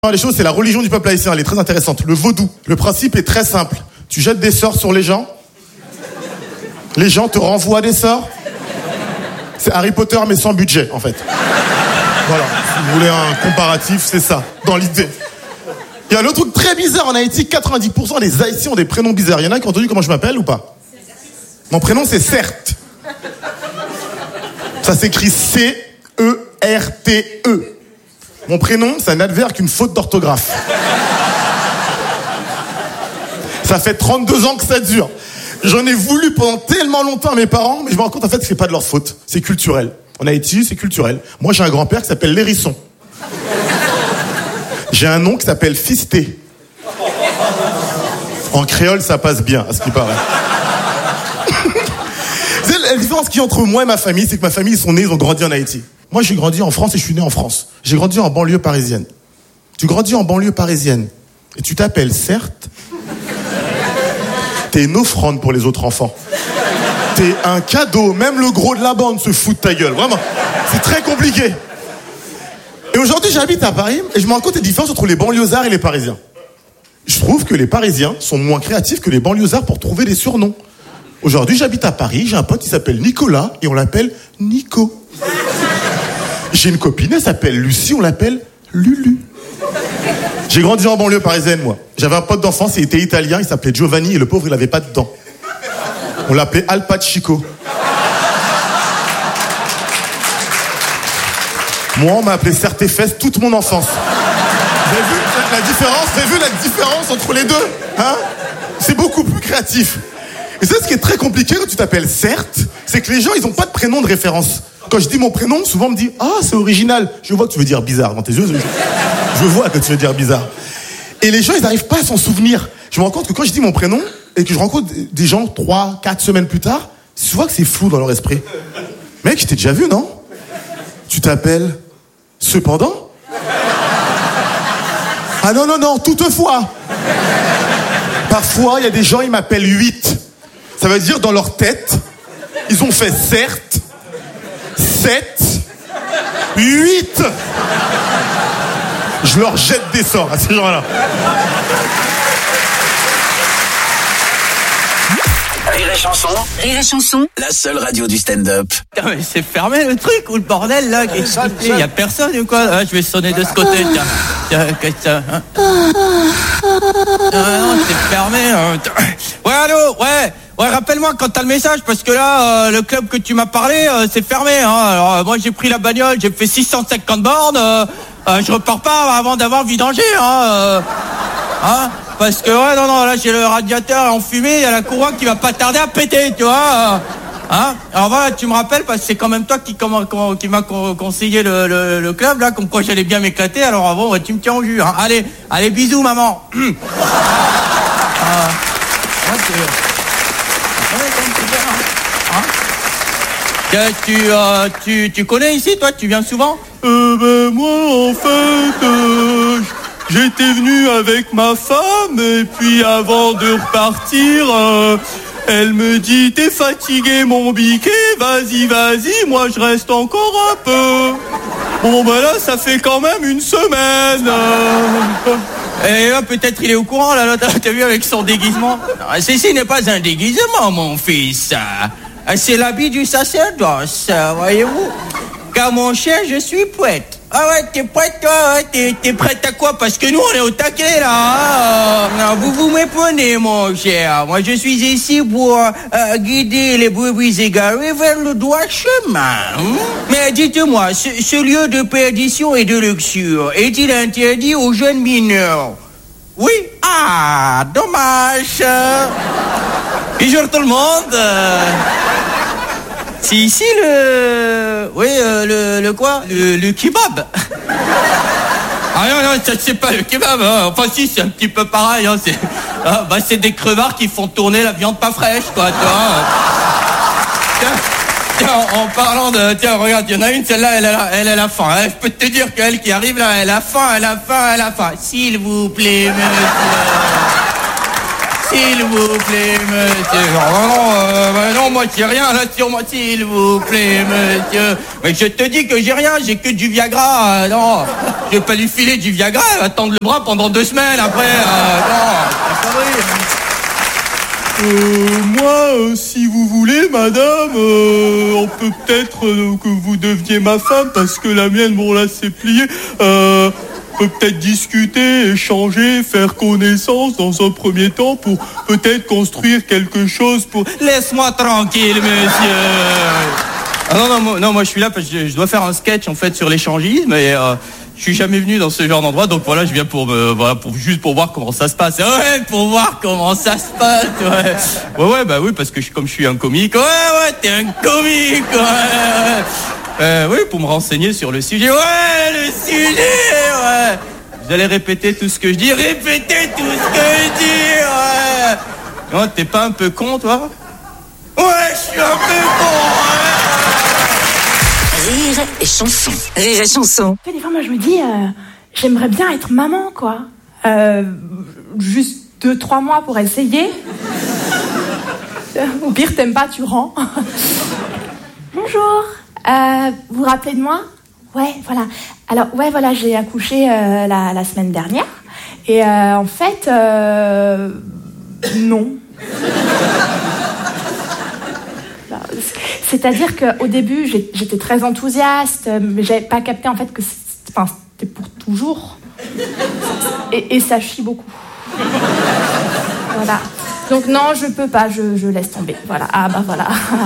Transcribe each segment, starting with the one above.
Les choses, c'est la religion du peuple haïtien, elle est très intéressante. Le vaudou, le principe est très simple. Tu jettes des sorts sur les gens te renvoient des sorts. C'est Harry Potter mais sans budget en fait. Voilà, si vous voulez un comparatif, c'est ça, dans l'idée. Il y a l'autre truc très bizarre en Haïti, 90% des Haïtiens ont des prénoms bizarres. Il y en a qui ont entendu comment je m'appelle ou pas? Mon prénom c'est Certes. Ça s'écrit C-E-R-T-E. Mon prénom, c'est un adverbe qu'une faute d'orthographe. Ça fait 32 ans que ça dure. J'en ai voulu pendant tellement longtemps à mes parents, mais je me rends compte en fait que c'est pas de leur faute. C'est culturel. En Haïti, c'est culturel. Moi, j'ai un grand-père qui s'appelle Lérisson. J'ai un nom qui s'appelle Fisté. En créole, ça passe bien, à ce qui paraît. La différence qu'il y a entre moi et ma famille, c'est que ma famille, ils sont nés, ils ont grandi en Haïti. Moi, j'ai grandi en France et je suis né en France. J'ai grandi en banlieue parisienne. Tu grandis en banlieue parisienne et tu t'appelles Certes. T'es une offrande pour les autres enfants. T'es un cadeau. Même le gros de la bande se fout de ta gueule. Vraiment. C'est très compliqué. Et aujourd'hui, j'habite à Paris et je me rends compte des différences entre les banlieusards et les Parisiens. Je trouve que les Parisiens sont moins créatifs que les banlieusards pour trouver des surnoms. Aujourd'hui, j'habite à Paris, j'ai un pote qui s'appelle Nicolas et on l'appelle Nico. J'ai une copine, elle s'appelle Lucie, on l'appelle Lulu. J'ai grandi en banlieue parisienne, moi. J'avais un pote d'enfance, il était italien, il s'appelait Giovanni et le pauvre, il avait pas de dents. On l'appelait Al Pachico. Moi, on m'a appelé Certes-Fesses toute mon enfance. Vous avez vu la différence? Vous avez vu la différence entre les deux? Hein? C'est beaucoup plus créatif. Et c'est ce qui est très compliqué quand tu t'appelles Certes, c'est que les gens, ils ont pas de prénom de référence. Quand je dis mon prénom, souvent on me dit « Ah, c'est original ». Je vois que tu veux dire bizarre dans tes yeux. Je vois que tu veux dire bizarre. Et les gens, ils n'arrivent pas à s'en souvenir. Je me rends compte que quand je dis mon prénom et que je rencontre des gens 3, 4 semaines plus tard, tu vois que c'est flou dans leur esprit. Mec, je t'ai déjà vu, non? Tu t'appelles Cependant? Ah non, toutefois. Parfois, il y a des gens, ils m'appellent 8. Ça veut dire, dans leur tête, ils ont fait Certes, 7, 8. Je leur jette des sorts à ces gens-là. Rire et chanson, la seule radio du stand-up. Putain, mais c'est fermé le truc ou le bordel là? Il y a personne ou quoi? Ah, je vais sonner de ce côté, tiens. Tiens, hein. Non, c'est fermé. Ouais, allô, ouais, rappelle-moi quand t'as le message, parce que là, le club que tu m'as parlé, c'est fermé. Hein. Alors, moi, j'ai pris la bagnole, j'ai fait 650 bornes. Je repars pas avant d'avoir vidangé. Hein. Parce que ouais, non, là j'ai le radiateur enfumé, il y a la courroie qui va pas tarder à péter, tu vois. Hein. Alors voilà, tu me rappelles parce que c'est quand même toi qui m'a conseillé le club là, comme quoi j'allais bien m'éclater. Alors bon, tu me tiens au jus. Hein. Allez, bisous maman. Tu connais ici, toi? Tu viens souvent? Moi en fait. J'étais venu avec ma femme et puis avant de repartir, elle me dit « T'es fatigué mon biquet, vas-y, moi je reste encore un peu. » Bon ben là, ça fait quand même une semaine. Et là, peut-être il est au courant, là, t'as vu avec son déguisement. Ceci n'est pas un déguisement, mon fils. C'est l'habit du sacerdoce, voyez-vous. Car mon cher, je suis prêtre. Ah ouais, t'es prête toi? Ouais, t'es prête à quoi? Parce que nous on est au taquet là. Vous méprenez mon cher. Moi je suis ici pour guider les brebis égarées vers le droit chemin. Mais dites-moi, ce lieu de perdition et de luxure est-il interdit aux jeunes mineurs? Oui? Ah, dommage. Bonjour tout le monde. C'est ici le quoi? Le kebab. Ah non, ça c'est pas le kebab. Hein. Enfin si, c'est un petit peu pareil. Hein. C'est des crevards qui font tourner la viande pas fraîche, quoi. Tiens, en parlant de... Tiens, regarde, il y en a une, celle-là, elle a faim. Hein. Je peux te dire qu'elle qui arrive là, elle a faim. S'il vous plaît, monsieur. S'il vous plaît, monsieur. Non, moi j'ai rien là sur moi, s'il vous plaît, monsieur. Mais je te dis que j'ai rien, j'ai que du Viagra. Non, je vais pas lui filer du Viagra, elle va tendre le bras pendant 2 semaines après. Non, c'est pas vrai. Moi, si vous voulez, madame, on peut peut-être que vous deveniez ma femme, parce que la mienne, bon là, c'est plié. On peut peut-être discuter, échanger, faire connaissance dans un premier temps pour peut-être construire quelque chose pour... Laisse-moi tranquille, monsieur. Ah non, moi je suis là parce que je dois faire un sketch en fait sur l'échangisme et je suis jamais venu dans ce genre d'endroit, donc voilà, je viens juste pour voir comment ça se passe. Ouais, pour voir comment ça se passe. Ouais, bah oui, parce que comme je suis un comique. Ouais, t'es un comique. Oui, pour me renseigner sur le sujet. Ouais, le sujet. Ouais. Vous allez répéter tout ce que je dis. Répétez tout ce que je dis. Ouais. Non, t'es pas un peu con, toi? Ouais, je suis un peu con. Rire et chanson. Rire et chanson. Des fois, moi, je me dis, j'aimerais bien être maman, quoi. Juste 2-3 mois pour essayer. Au pire, t'aimes pas, tu rends. Bonjour. Vous vous rappelez de moi? Ouais, voilà. Alors, ouais, voilà, j'ai accouché la semaine dernière. Et en fait, non. C'est-à-dire qu'au début, j'étais très enthousiaste, mais j'avais pas capté en fait que c'était pour toujours. Et ça chie beaucoup. Voilà. Donc non, je peux pas, je laisse tomber. Voilà. Ah bah voilà.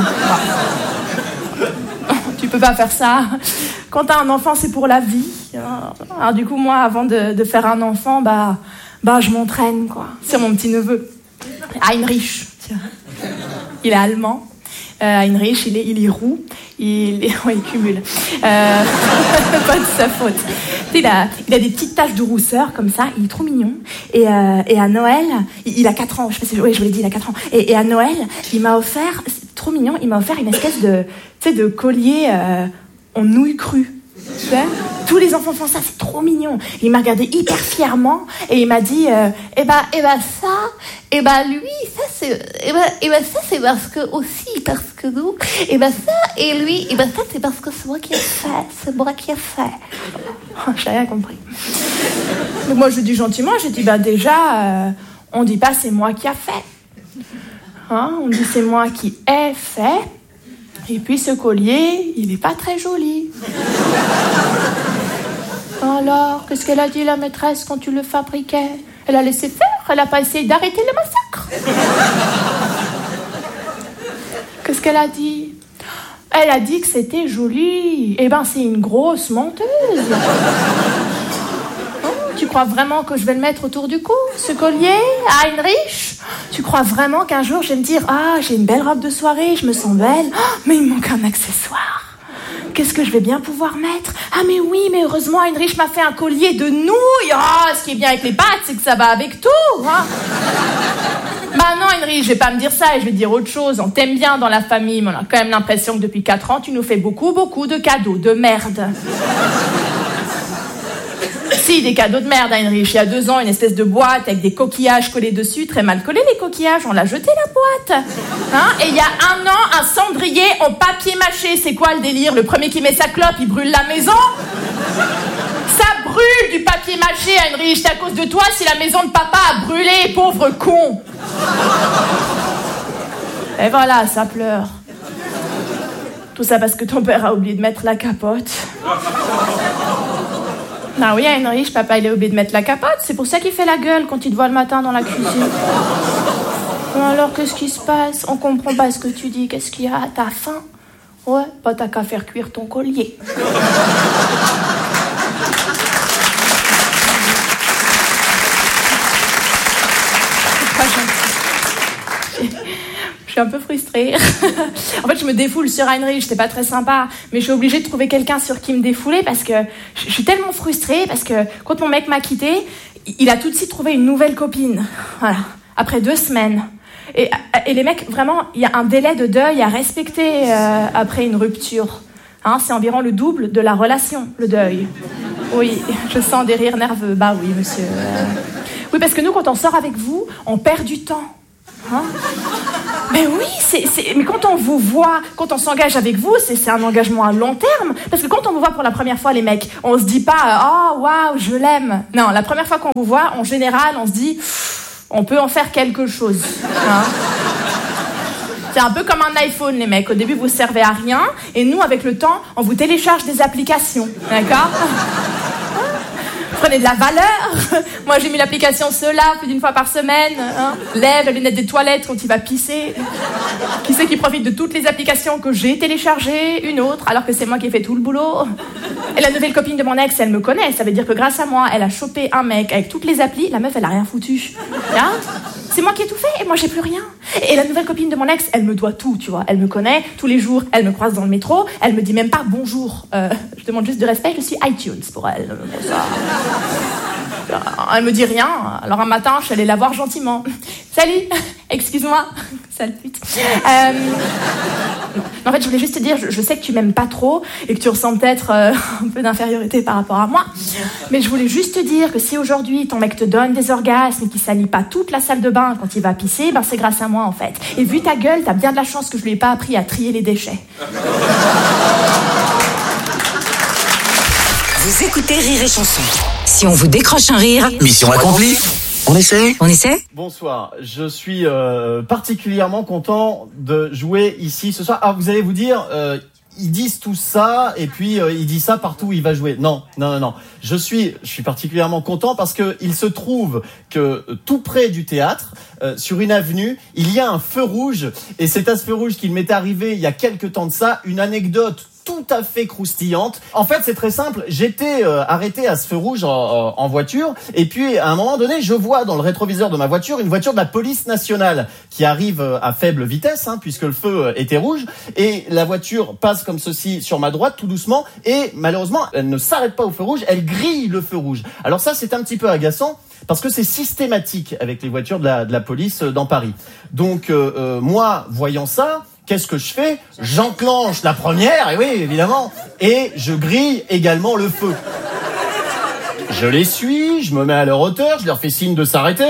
Tu peux pas faire ça. Quand t'as un enfant, c'est pour la vie. Alors du coup, moi, avant de faire un enfant, bah je m'entraîne, quoi. C'est mon petit neveu. Heinrich. Il est allemand. Heinrich, il est roux, il cumule. Pas de sa faute. Il a des petites taches de rousseur comme ça, il est trop mignon. Et à Noël, il a 4 ans, je sais pas si je vous l'ai dit, il a 4 ans. Et à Noël, il m'a offert, c'est trop mignon, il m'a offert une espèce de collier en nouilles crues. Tu sais, tous les enfants font ça, c'est trop mignon. Il m'a regardé hyper fièrement et il m'a dit ça, lui, ça c'est parce que nous, ça, et lui, ça c'est parce que c'est moi qui ai fait. J'ai rien compris. Donc moi je dis gentiment, déjà, on dit pas c'est moi qui a fait. On dit c'est moi qui ai fait. Et puis ce collier, il n'est pas très joli. Alors, qu'est-ce qu'elle a dit la maîtresse quand tu le fabriquais? Elle a laissé faire, elle n'a pas essayé d'arrêter le massacre. Qu'est-ce qu'elle a dit? Elle a dit que c'était joli. Eh ben, c'est une grosse menteuse. Tu crois vraiment que je vais le mettre autour du cou, ce collier, Heinrich? Tu crois vraiment qu'un jour je vais me dire « Ah, j'ai une belle robe de soirée, je me sens belle. Oh, mais il me manque un accessoire. Qu'est-ce que je vais bien pouvoir mettre? Ah mais oui, mais heureusement Heinrich m'a fait un collier de nouilles. Ah, ce qui est bien avec les pâtes, c'est que ça va avec tout. Bah non Heinrich, je vais pas me dire ça et je vais dire autre chose. On t'aime bien dans la famille, mais on a quand même l'impression que depuis 4 ans, tu nous fais beaucoup de cadeaux de merde. » Si, des cadeaux de merde, Heinrich. Il y a 2 ans, une espèce de boîte avec des coquillages collés dessus, très mal collés les coquillages, on l'a jeté la boîte. Et il y a 1 an, un cendrier en papier mâché. C'est quoi le délire? Le premier qui met sa clope, il brûle la maison? Ça brûle du papier mâché, Heinrich. C'est à cause de toi si la maison de papa a brûlé, pauvre con. Et voilà, ça pleure. Tout ça parce que ton père a oublié de mettre la capote. Ah oui, Heinrich, papa, il a oublié de mettre la capote. C'est pour ça qu'il fait la gueule quand il te voit le matin dans la cuisine. Alors, qu'est-ce qui se passe? On comprend pas ce que tu dis. Qu'est-ce qu'il y a? T'as faim? Ouais, bah t'as qu'à faire cuire ton collier. Je suis un peu frustrée. En fait, je me défoule sur Heinrich, c'était pas très sympa, mais je suis obligée de trouver quelqu'un sur qui me défouler parce que je suis tellement frustrée parce que quand mon mec m'a quittée, il a tout de suite trouvé une nouvelle copine. Voilà, après 2 semaines. Et les mecs, vraiment, il y a un délai de deuil à respecter après une rupture. C'est environ le double de la relation, le deuil. Oui, je sens des rires nerveux. Bah oui, monsieur. Oui, parce que nous, quand on sort avec vous, on perd du temps. Hein? Mais oui, mais quand on vous voit, quand on s'engage avec vous, c'est un engagement à long terme. Parce que quand on vous voit pour la première fois, les mecs, on se dit pas « Oh, waouh, je l'aime ». Non, la première fois qu'on vous voit, en général, on se dit « On peut en faire quelque chose. Hein ». C'est un peu comme un iPhone, les mecs. Au début, vous servez à rien. Et nous, avec le temps, on vous télécharge des applications. D'accord ? Prenez de la valeur. Moi, j'ai mis l'application Cela plus d'une fois par semaine. Hein. Lève la lunette des toilettes quand il va pisser. Qui c'est qui profite de toutes les applications que j'ai téléchargées? Une autre, alors que c'est moi qui ai fait tout le boulot. Et la nouvelle copine de mon ex, elle me connaît. Ça veut dire que grâce à moi, elle a chopé un mec avec toutes les applis. La meuf, elle a rien foutu. Hein? C'est moi qui ai tout fait et moi, j'ai plus rien. Et la nouvelle copine de mon ex, elle me doit tout, tu vois. Elle me connaît tous les jours. Elle me croise dans le métro. Elle me dit même pas bonjour. Je demande juste du respect. Je suis iTunes pour elle. Pour ça. Elle me dit rien. Alors un matin, je suis allée la voir gentiment. Salut, excuse-moi. Sale pute. En fait, je voulais juste te dire, je sais que tu m'aimes pas trop et que tu ressens peut-être un peu d'infériorité par rapport à moi. Mais je voulais juste te dire que si aujourd'hui ton mec te donne des orgasmes et qu'il salit pas toute la salle de bain quand il va pisser, ben c'est grâce à moi en fait. Et vu ta gueule, t'as bien de la chance que je lui ai pas appris à trier les déchets. Vous écoutez Rire et Chanson. Si on vous décroche un rire, mission accomplie. On essaie ? Bonsoir, je suis particulièrement content de jouer ici ce soir. Ah, vous allez vous dire, ils disent tout ça et puis il dit ça partout où il va jouer. Non. Je suis particulièrement content parce que il se trouve que tout près du théâtre, sur une avenue, il y a un feu rouge et c'est à ce feu rouge qu'il m'est arrivé il y a quelque temps de ça une anecdote tout à fait croustillante. En fait, c'est très simple. J'étais arrêté à ce feu rouge en voiture et puis à un moment donné, je vois dans le rétroviseur de ma voiture une voiture de la police nationale qui arrive à faible vitesse puisque le feu était rouge et la voiture passe comme ceci sur ma droite tout doucement et malheureusement, elle ne s'arrête pas au feu rouge, elle grille le feu rouge. Alors ça, c'est un petit peu agaçant parce que c'est systématique avec les voitures de la police dans Paris. Donc moi, voyant ça, qu'est-ce que je fais ? J'enclenche la première, et oui, évidemment, et je grille également le feu. Je les suis, je me mets à leur hauteur, je leur fais signe de s'arrêter.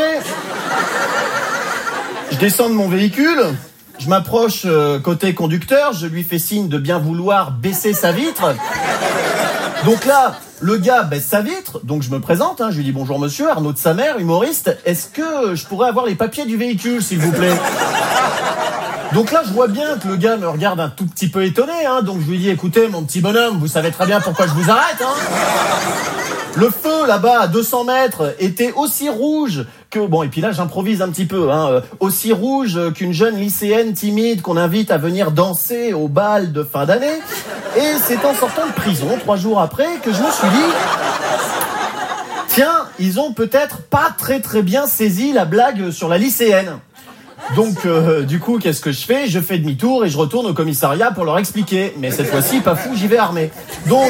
Je descends de mon véhicule, je m'approche côté conducteur, je lui fais signe de bien vouloir baisser sa vitre. Donc là, le gars baisse sa vitre, donc je me présente, je lui dis bonjour monsieur, Arnaud de sa mère, humoriste, est-ce que je pourrais avoir les papiers du véhicule, s'il vous plaît ? Donc là, je vois bien que le gars me regarde un tout petit peu étonné, donc je lui dis, écoutez, mon petit bonhomme, vous savez très bien pourquoi je vous arrête, Le feu, là-bas, à 200 mètres, était aussi rouge que... Bon, et puis là, j'improvise un petit peu, aussi rouge qu'une jeune lycéenne timide qu'on invite à venir danser au bal de fin d'année. Et c'est en sortant de prison, 3 jours après, que je me suis dit... Tiens, ils ont peut-être pas très très bien saisi la blague sur la lycéenne. Donc, du coup, qu'est-ce que je fais ? Je fais demi-tour et je retourne au commissariat pour leur expliquer. Mais cette fois-ci, pas fou, j'y vais armé. Donc,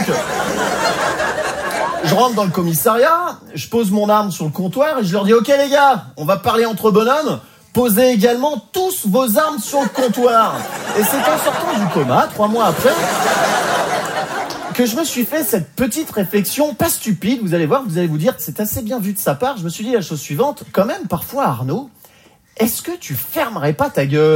je rentre dans le commissariat, je pose mon arme sur le comptoir et je leur dis « Ok les gars, on va parler entre bonhommes, posez également tous vos armes sur le comptoir. » Et c'est en sortant du coma, 3 mois après, que je me suis fait cette petite réflexion, pas stupide, vous allez voir, vous allez vous dire, c'est assez bien vu de sa part. Je me suis dit la chose suivante, quand même, parfois Arnaud, est-ce que tu fermerais pas ta gueule ?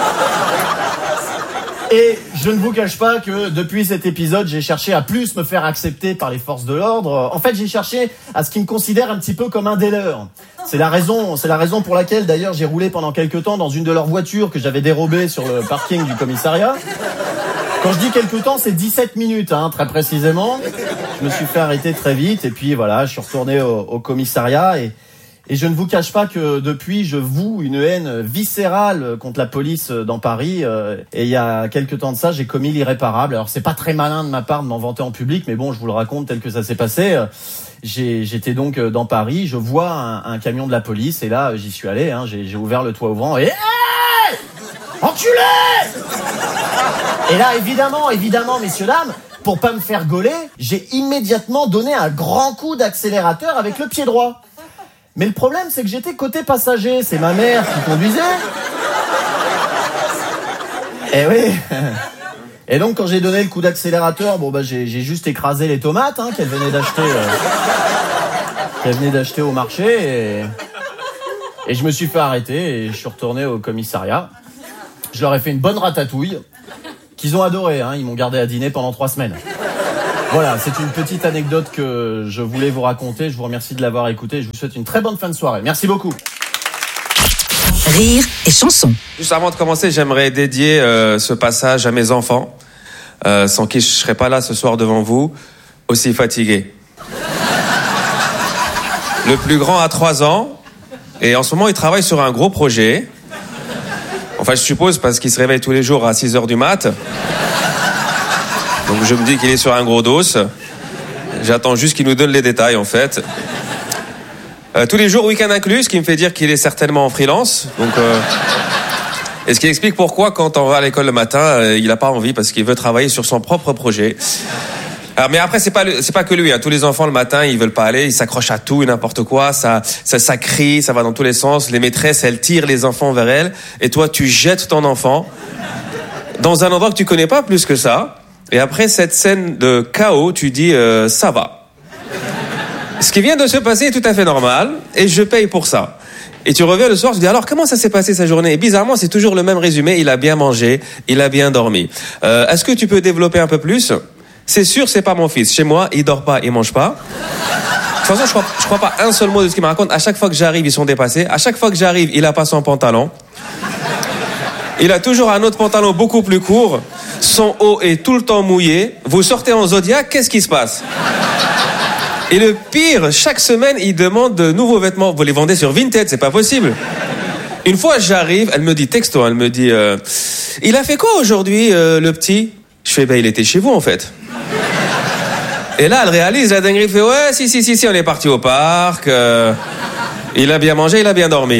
Et je ne vous cache pas que depuis cet épisode, j'ai cherché à plus me faire accepter par les forces de l'ordre. En fait, j'ai cherché à ce qu'ils me considèrent un petit peu comme un des leurs. C'est la raison pour laquelle, d'ailleurs, j'ai roulé pendant quelques temps dans une de leurs voitures que j'avais dérobée sur le parking du commissariat. Quand je dis quelques temps, c'est 17 minutes, très précisément. Je me suis fait arrêter très vite et puis voilà, je suis retourné au commissariat et je ne vous cache pas que depuis, je voue une haine viscérale contre la police dans Paris. Et il y a quelques temps de ça, j'ai commis l'irréparable. Alors, c'est pas très malin de ma part de m'en vanter en public, mais bon, je vous le raconte tel que ça s'est passé. J'étais donc dans Paris, je vois un camion de la police, et là, j'y suis allé. J'ai ouvert le toit ouvrant et... Hey ! Enculé ! Et là, évidemment, messieurs, dames, pour pas me faire gauler, j'ai immédiatement donné un grand coup d'accélérateur avec le pied droit. Mais le problème, c'est que j'étais côté passager. C'est ma mère qui conduisait. Et oui. Et donc, quand j'ai donné le coup d'accélérateur, j'ai juste écrasé les tomates qu'elle venait d'acheter au marché. Et je me suis fait arrêter et je suis retourné au commissariat. Je leur ai fait une bonne ratatouille qu'ils ont adoré. Ils m'ont gardé à dîner pendant 3 semaines. Voilà, c'est une petite anecdote que je voulais vous raconter. Je vous remercie de l'avoir écouté. Je vous souhaite une très bonne fin de soirée. Merci beaucoup. Rire et chanson. Juste avant de commencer, j'aimerais dédier ce passage à mes enfants, sans qui je ne serais pas là ce soir devant vous, aussi fatigué. Le plus grand a 3 ans, et en ce moment, il travaille sur un gros projet. Enfin, je suppose, parce qu'il se réveille tous les jours à 6h du mat'. Donc je me dis qu'il est sur un gros dos. J'attends juste qu'il nous donne les détails, en fait. Tous les jours, week-end inclus, ce qui me fait dire qu'il est certainement en freelance. Donc, et ce qui explique pourquoi, quand on va à l'école le matin, il n'a pas envie, parce qu'il veut travailler sur son propre projet. Alors, mais après, c'est pas que lui. Tous les enfants, le matin, ils veulent pas aller, ils s'accrochent à tout et n'importe quoi. Ça crie, ça va dans tous les sens. Les maîtresses, elles tirent les enfants vers elles. Et toi, tu jettes ton enfant dans un endroit que tu connais pas plus que ça. Et après cette scène de chaos, tu dis ça va. Ce qui vient de se passer est tout à fait normal et je paye pour ça. Et tu reviens le soir, tu dis alors comment ça s'est passé sa journée? Et bizarrement, c'est toujours le même résumé. Il a bien mangé, il a bien dormi. Est-ce que tu peux développer un peu plus? C'est sûr, c'est pas mon fils. Chez moi, il dort pas, il mange pas. De toute façon, je crois pas un seul mot de ce qu'il me raconte. À chaque fois que j'arrive, ils sont dépassés. À chaque fois que j'arrive, il a pas son pantalon. Il a toujours un autre pantalon beaucoup plus court. Son haut est tout le temps mouillé. Vous sortez en Zodiac, qu'est-ce qui se passe? Et le pire, chaque semaine, il demande de nouveaux vêtements. Vous les vendez sur Vinted, c'est pas possible. Une fois, j'arrive, elle me dit texto, elle me dit il a fait quoi aujourd'hui, le petit? Je fais il était chez vous en fait. Et là, elle réalise la dinguerie, elle fait ouais, si, on est parti au parc. Il a bien mangé, il a bien dormi.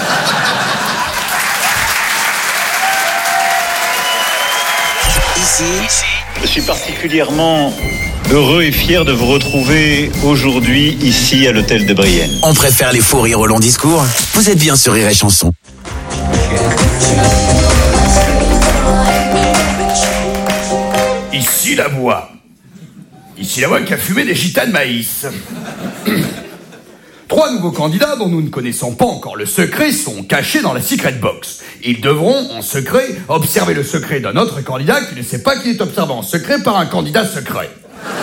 Je suis particulièrement heureux et fier de vous retrouver aujourd'hui ici à l'hôtel de Brienne. On préfère les fous rires au long discours. Vous êtes bien sur Rire et Chanson. Ici la voix. Ici la voix qui a fumé des chitas de maïs. 3 nouveaux candidats dont nous ne connaissons pas encore le secret sont cachés dans la secret box. Ils devront, en secret, observer le secret d'un autre candidat qui ne sait pas qu'il est observé en secret par un candidat secret.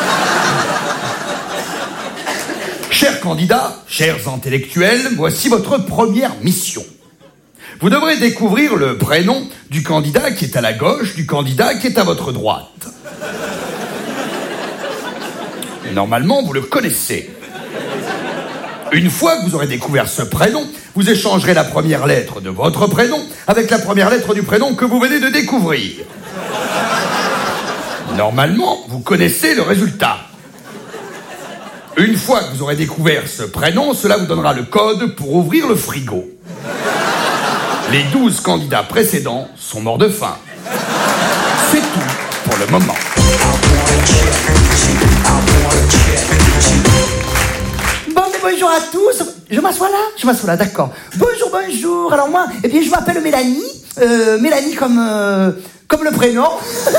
Chers candidats, chers intellectuels, voici votre première mission. Vous devrez découvrir le prénom du candidat qui est à la gauche, du candidat qui est à votre droite. Normalement, vous le connaissez. Une fois que vous aurez découvert ce prénom, vous échangerez la première lettre de votre prénom avec la première lettre du prénom que vous venez de découvrir. Normalement, vous connaissez le résultat. Une fois que vous aurez découvert ce prénom, cela vous donnera le code pour ouvrir le frigo. Les 12 candidats précédents sont morts de faim. C'est tout pour le moment. Bonjour à tous. Je m'assois là, d'accord. Bonjour. Alors moi, je m'appelle Mélanie. Mélanie comme le prénom.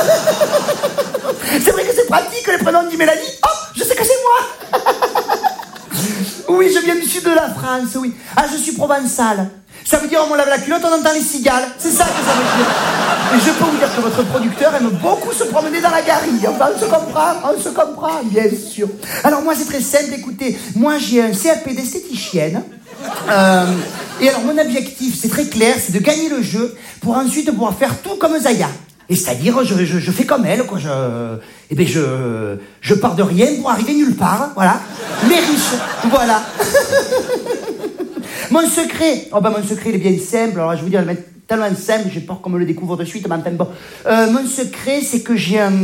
C'est vrai que c'est pratique, le prénom dit Mélanie. Oh, je sais que c'est moi. Oui, je viens du sud de la France, oui. Ah, je suis provençale. Ça veut dire on lave la culotte, on entend les cigales. C'est ça que ça veut dire. Et je peux vous dire que votre producteur aime beaucoup se promener dans la garrigue. Enfin, on se comprend, bien sûr. Alors moi, c'est très simple, écoutez. Moi, j'ai un CAP d'esthéticienne. Et alors, mon objectif, c'est très clair, c'est de gagner le jeu pour ensuite pouvoir faire tout comme Zaya. Et c'est-à-dire, je fais comme elle, quoi. Je pars de rien pour arriver nulle part, voilà. Mais riche, voilà. Mon secret, mon secret, il est bien simple. Alors, je vais vous dire, il est tellement simple, j'ai peur qu'on me le découvre de suite, mais enfin bon. Mon secret, c'est que j'ai un...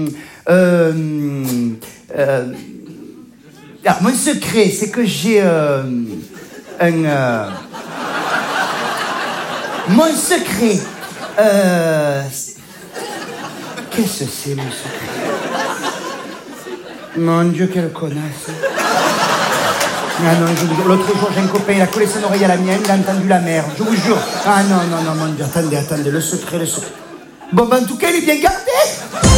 Alors, mon secret, c'est que j'ai mon secret, qu'est-ce que c'est, mon secret? Mon Dieu, quelle connasse. Ah non, je vous jure, l'autre jour, j'ai un copain, il a collé son oreille à la mienne, il a entendu la mer, je vous jure. Ah non, mon Dieu, attendez, le secret. Bon, en tout cas, il est bien gardé.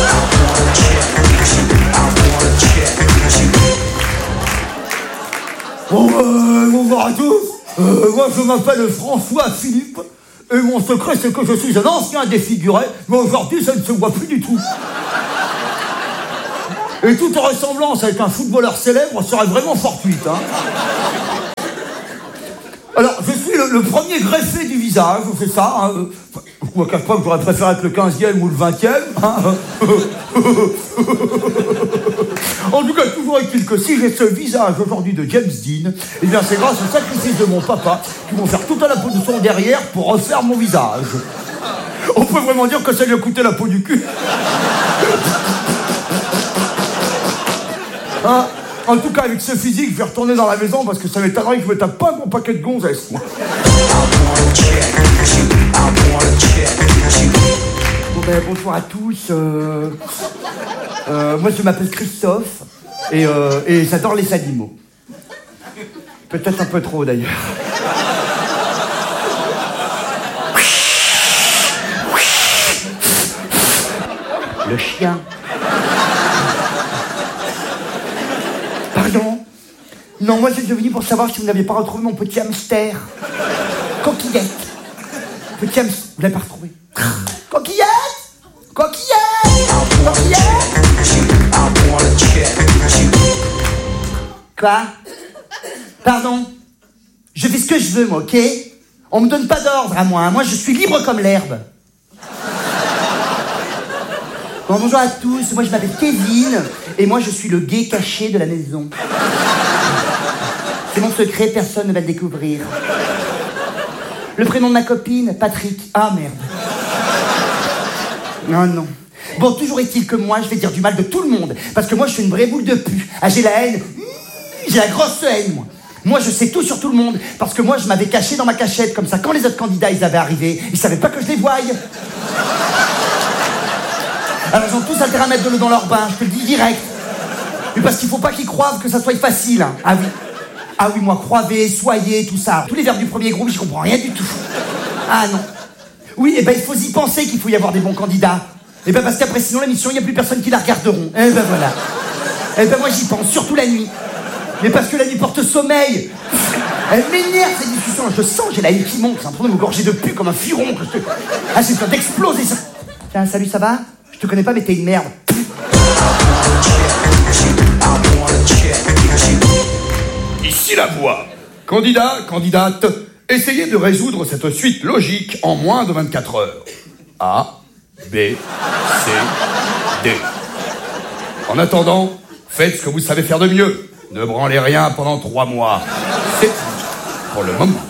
Bonjour à tous. Moi, je m'appelle François Philippe, et mon secret, c'est que je suis un ancien défiguré, mais aujourd'hui, ça ne se voit plus du tout. Et toute ressemblance avec un footballeur célèbre serait vraiment fortuite, hein. Alors, je suis le premier greffé du visage, c'est ça, hein. Je ne cache pas que j'aurais préféré être le 15e ou le 20e, hein. En tout cas, toujours est-il que si j'ai ce visage aujourd'hui de James Dean, eh bien c'est grâce au sacrifice de mon papa qui vont faire toute la peau de son derrière pour refaire mon visage. On peut vraiment dire que ça lui a coûté la peau du cul. Hein? En tout cas, avec ce physique, je vais retourner dans la maison parce que ça m'étonnerait que je me tape pas mon paquet de gonzesses. Bon ben, bonsoir à tous. Moi, je m'appelle Christophe et j'adore les animaux. Peut-être un peu trop, d'ailleurs. Le chien. Pardon? Non, moi, je suis venu pour savoir si vous n'aviez pas retrouvé mon petit hamster. Coquillette. Petit hamster. Vous l'avez pas retrouvé? Coquillette! Coquillette! Coquillette! Quoi? Pardon? Je fais ce que je veux, moi, ok? On me donne pas d'ordre à moi. Moi, je suis libre comme l'herbe. Bon, bonjour à tous. Moi, je m'appelle Kevin. Et moi, je suis le gay caché de la maison. C'est mon secret, personne ne va le découvrir. Le prénom de ma copine, Patrick. Ah, merde. Non. Bon, toujours est-il que moi, je vais dire du mal de tout le monde. Parce que moi, je suis une vraie boule de pu. Ah, j'ai la haine. J'ai la grosse haine, moi. Moi, je sais tout sur tout le monde. Parce que moi, je m'avais caché dans ma cachette. Comme ça, quand les autres candidats, ils avaient arrivé, ils savaient pas que je les voyais. Alors, ils ont tous intérêt à mettre de l'eau dans leur bain. Je te le dis direct. Mais parce qu'il faut pas qu'ils croient que ça soit facile. Hein. Ah oui. Ah oui, moi, croivez, soyez, tout ça. Tous les verbes du premier groupe, j'y comprends rien du tout. Ah non. Oui, et ben il faut y penser qu'il faut y avoir des bons candidats. Et ben parce qu'après, sinon, l'émission, il n'y a plus personne qui la regarderont. Et ben voilà. Et ben moi, j'y pense, surtout la nuit. Mais parce que la nuit porte sommeil. Elle m'énerve, cette discussion. Je sens, j'ai la haine qui monte. C'est un peu de me gorger de pu comme un furon. Ah, j'ai besoin d'exploser ça. Tiens, salut, ça va? Je te connais pas, mais t'es une merde. Ici la voix. Candidat, candidate, essayez de résoudre cette suite logique en moins de 24 heures. A, B, C, D. En attendant, faites ce que vous savez faire de mieux. Ne branlez rien pendant 3 mois. C'est tout pour le moment.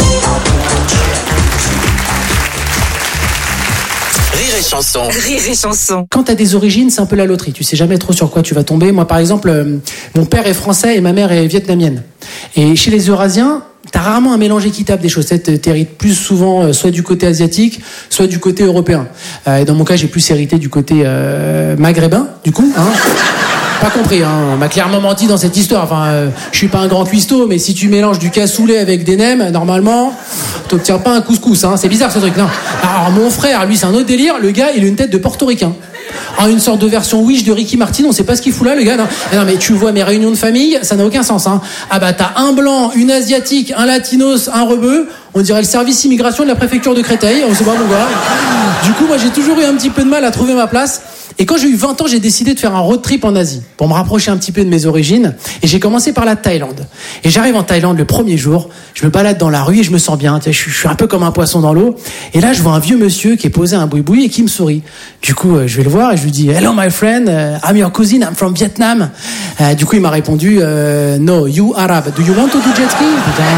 Rire et chanson. Rire et chanson. Quand t'as des origines, c'est un peu la loterie. Tu sais jamais trop sur quoi tu vas tomber. Moi, par exemple, mon père est français et ma mère est vietnamienne. Et chez les Eurasiens, t'as rarement un mélange équitable des chaussettes. T'hérites plus souvent soit du côté asiatique, soit du côté européen. Et dans mon cas, j'ai plus hérité du côté maghrébin, du coup. Hein. Pas compris, hein. On m'a clairement menti dans cette histoire. Enfin, je suis pas un grand cuistot, mais si tu mélanges du cassoulet avec des nems, normalement, t'obtiens pas un couscous, hein. C'est bizarre ce truc, non. Alors mon frère, lui, c'est un autre délire. Le gars, il a une tête de portoricain. Une sorte de version Wish de Ricky Martin, on sait pas ce qu'il fout là, le gars. Non, mais tu vois mes réunions de famille, ça n'a aucun sens, hein. Ah bah t'as un blanc, une asiatique, un latinos, un rebeu. On dirait le service immigration de la préfecture de Créteil. On sait pas pourquoi. Du coup, moi, j'ai toujours eu un petit peu de mal à trouver ma place. Et quand j'ai eu 20 ans, j'ai décidé de faire un road trip en Asie pour me rapprocher un petit peu de mes origines. Et j'ai commencé par la Thaïlande. Et j'arrive en Thaïlande le premier jour. Je me balade dans la rue et je me sens bien. Je suis un peu comme un poisson dans l'eau. Et là, je vois un vieux monsieur qui est posé un boui-boui et qui me sourit. Du coup, je vais le voir et je lui dis « Hello, my friend. I'm your cousin. I'm from Vietnam. » Du coup, il m'a répondu « No, you Arab. Do you want to do jet ski ?»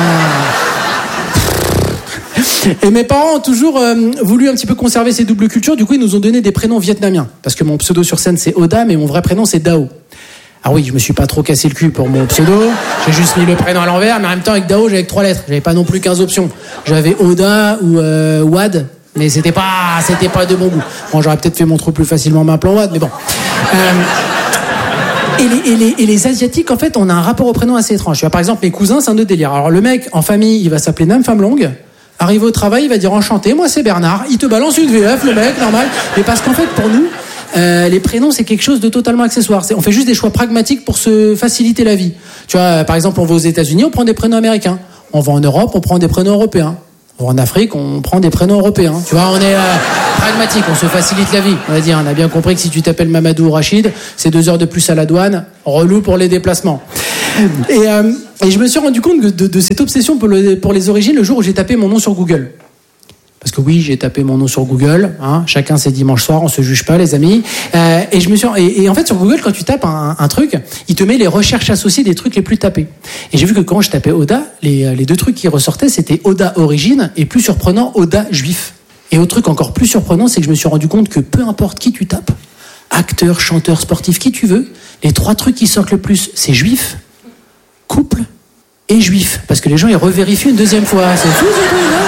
Et mes parents ont toujours voulu un petit peu conserver ces doubles cultures. Du coup, ils nous ont donné des prénoms vietnamiens. Parce que mon pseudo sur scène, c'est Oda, mais mon vrai prénom, c'est Dao. Ah oui, je me suis pas trop cassé le cul pour mon pseudo. J'ai juste mis le prénom à l'envers, mais en même temps, avec Dao, j'avais que 3 lettres. J'avais pas non plus 15 options. J'avais Oda ou Wad, mais c'était pas de bon goût. Bon, j'aurais peut-être fait mon trou plus facilement m'appelant Wad, mais bon. Et les Asiatiques, en fait, on a un rapport au prénom assez étrange. Tu vois, par exemple, mes cousins, c'est un autre délire. Alors, le mec, en famille, il va s'appeler Nam Femme Longue. Arrivé au travail, il va dire enchanté, moi c'est Bernard. Il te balance une VF, le mec, normal. Mais parce qu'en fait, pour nous, les prénoms, c'est quelque chose de totalement accessoire. On fait juste des choix pragmatiques pour se faciliter la vie. Tu vois, par exemple, on va aux États-Unis, on prend des prénoms américains. On va en Europe, on prend des prénoms européens. On va en Afrique, on prend des prénoms européens. Tu vois, on est pragmatique, on se facilite la vie. On va dire, on a bien compris que si tu t'appelles Mamadou ou Rachid, c'est 2 heures de plus à la douane, relou pour les déplacements. Et je me suis rendu compte de cette obsession pour les origines le jour où j'ai tapé mon nom sur Google. Parce que oui, j'ai tapé mon nom sur Google. Hein, chacun ses dimanches soirs, on se juge pas, les amis. Et en fait, sur Google, quand tu tapes un truc, il te met les recherches associées des trucs les plus tapés. Et j'ai vu que quand je tapais Oda, les 2 trucs qui ressortaient, c'était Oda origine et plus surprenant, Oda juif. Et autre truc encore plus surprenant, c'est que je me suis rendu compte que peu importe qui tu tapes, acteur, chanteur, sportif, qui tu veux, les 3 trucs qui sortent le plus, c'est juif, couple et juif. Parce que les gens, ils revérifient une 2e fois. C'est fou, ce truc, hein.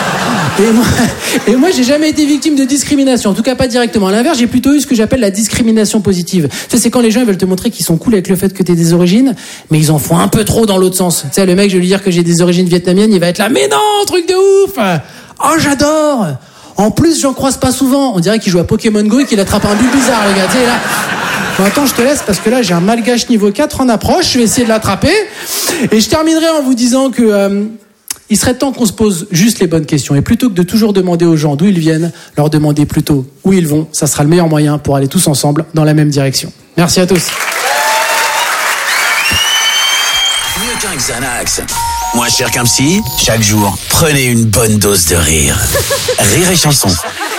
Et moi, j'ai jamais été victime de discrimination. En tout cas, pas directement. À l'inverse, j'ai plutôt eu ce que j'appelle la discrimination positive. Tu sais, c'est quand les gens ils veulent te montrer qu'ils sont cool avec le fait que t'aies des origines, mais ils en font un peu trop dans l'autre sens. Tu sais, le mec, je vais lui dire que j'ai des origines vietnamiennes, il va être là, mais non, truc de ouf! Oh, j'adore! En plus, j'en croise pas souvent. On dirait qu'il joue à Pokémon Go et qu'il attrape un but bizarre, le gars. Tu sais, là. Bon, attends, je te laisse parce que là, j'ai un malgache niveau 4 en approche. Je vais essayer de l'attraper. Et je terminerai en vous disant que, il serait temps qu'on se pose juste les bonnes questions. Et plutôt que de toujours demander aux gens d'où ils viennent, leur demander plutôt où ils vont. Ça sera le meilleur moyen pour aller tous ensemble dans la même direction. Merci à tous. Mieux qu'un Xanax, moins cher qu'un psy, chaque jour, prenez une bonne dose de rire. Rire et chanson.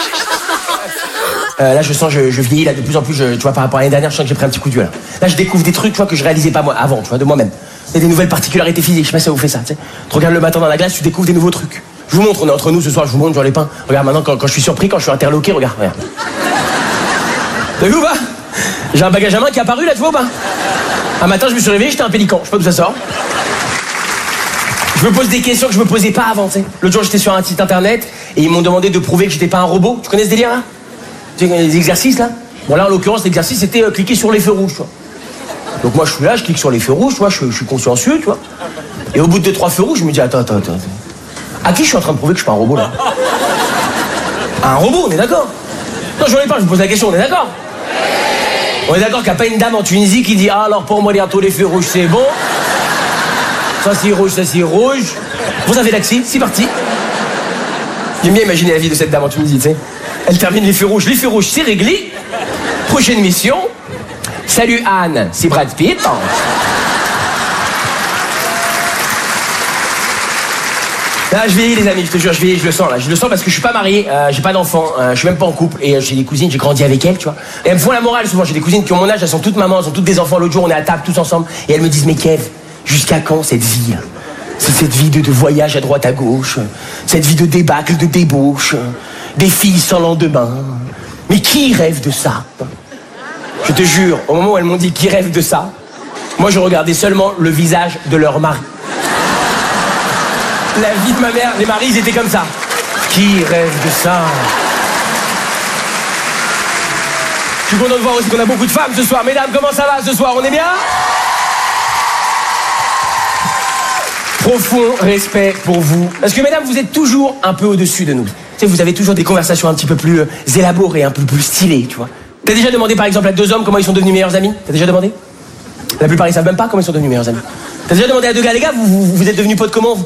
Là, je sens, je vieillis, là, de plus en plus, tu vois, par rapport à l'année dernière, je sens que j'ai pris un petit coup de vieux, là. Là, je découvre des trucs, tu vois, que je réalisais pas moi, avant, tu vois, de moi-même. Il y a des nouvelles particularités physiques, je sais pas si ça vous fait ça, tu sais. Tu regardes le matin dans la glace, tu découvres des nouveaux trucs. Je vous montre, on est entre nous ce soir, je vous montre, genre les pains. Regarde maintenant, quand je suis surpris, quand je suis interloqué, regarde. T'as vu ou pas? J'ai un bagage à main qui est apparu, là, tu vois ou pas? Un matin, je me suis réveillé, j'étais un pélican, je sais pas d'où ça sort. Je me pose des questions que je me posais pas avant, tu sais. L'autre jour, j'étais sur un site internet, et ils m'ont demandé de prouver que j'étais pas un robot. Tu connais ce délire, là? Tu sais, les exercices, là? Bon, là, en l'occurrence, l'exercice, c'était cliquer sur les feux rouges, tu vois. Donc moi je suis là, je clique sur les feux rouges, tu vois, je suis consciencieux, tu vois. Et au bout de 2-3 feux rouges, je me dis attends. À qui je suis en train de prouver que je suis pas un robot là? Un robot, on est d'accord? Non, je ne pas, je vous pose la question, on est d'accord? On est d'accord qu'il n'y a pas une dame en Tunisie qui dit ah alors pour moi bientôt les feux rouges c'est bon. Ça c'est rouge. Vous avez l'accès, c'est parti. J'aime bien imaginer la vie de cette dame en Tunisie, tu sais. Elle termine les feux rouges c'est réglé. Prochaine mission. Salut Anne, c'est Brad Pitt. Là, je vieillis les amis, je te jure, je vieillis, je le sens là. Je le sens parce que je suis pas marié, j'ai pas d'enfant, je suis même pas en couple. Et j'ai des cousines, j'ai grandi avec elles, tu vois. Et elles me font la morale souvent, j'ai des cousines qui ont mon âge, elles sont toutes mamans, elles ont toutes des enfants. L'autre jour, on est à table tous ensemble. Et elles me disent, mais Kev, jusqu'à quand cette vie là? C'est cette vie de voyage à droite à gauche, cette vie de débâcle, de débauche, des filles sans lendemain. Mais qui rêve de ça? Je te jure, au moment où elles m'ont dit qui rêve de ça, moi je regardais seulement le visage de leur mari. La vie de ma mère, les maris ils étaient comme ça. Qui rêve de ça? Je suis content de voir aussi qu'on a beaucoup de femmes ce soir. Mesdames, comment ça va ce soir? On est bien? Profond respect pour vous. Parce que mesdames, vous êtes toujours un peu au-dessus de nous. Tu sais, vous avez toujours des conversations un petit peu plus élaborées, un peu plus stylées, tu vois. T'as déjà demandé par exemple à 2 hommes comment ils sont devenus meilleurs amis? T'as déjà demandé? La plupart ils savent même pas comment ils sont devenus meilleurs amis. T'as déjà demandé à 2 gars, les gars, vous êtes devenus potes comment?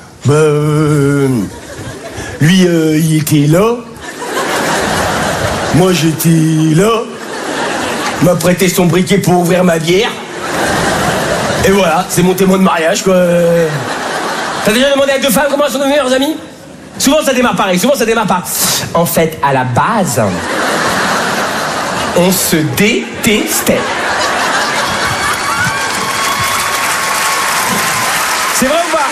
Lui il était là. Moi j'étais là. Il m'a prêté son briquet pour ouvrir ma bière. Et voilà, c'est mon témoin de mariage quoi. T'as déjà demandé à 2 femmes comment elles sont devenues meilleures amies? Souvent ça démarre pareil, souvent ça démarre pas. En fait, à la base, on se détestait. C'est vrai ou pas?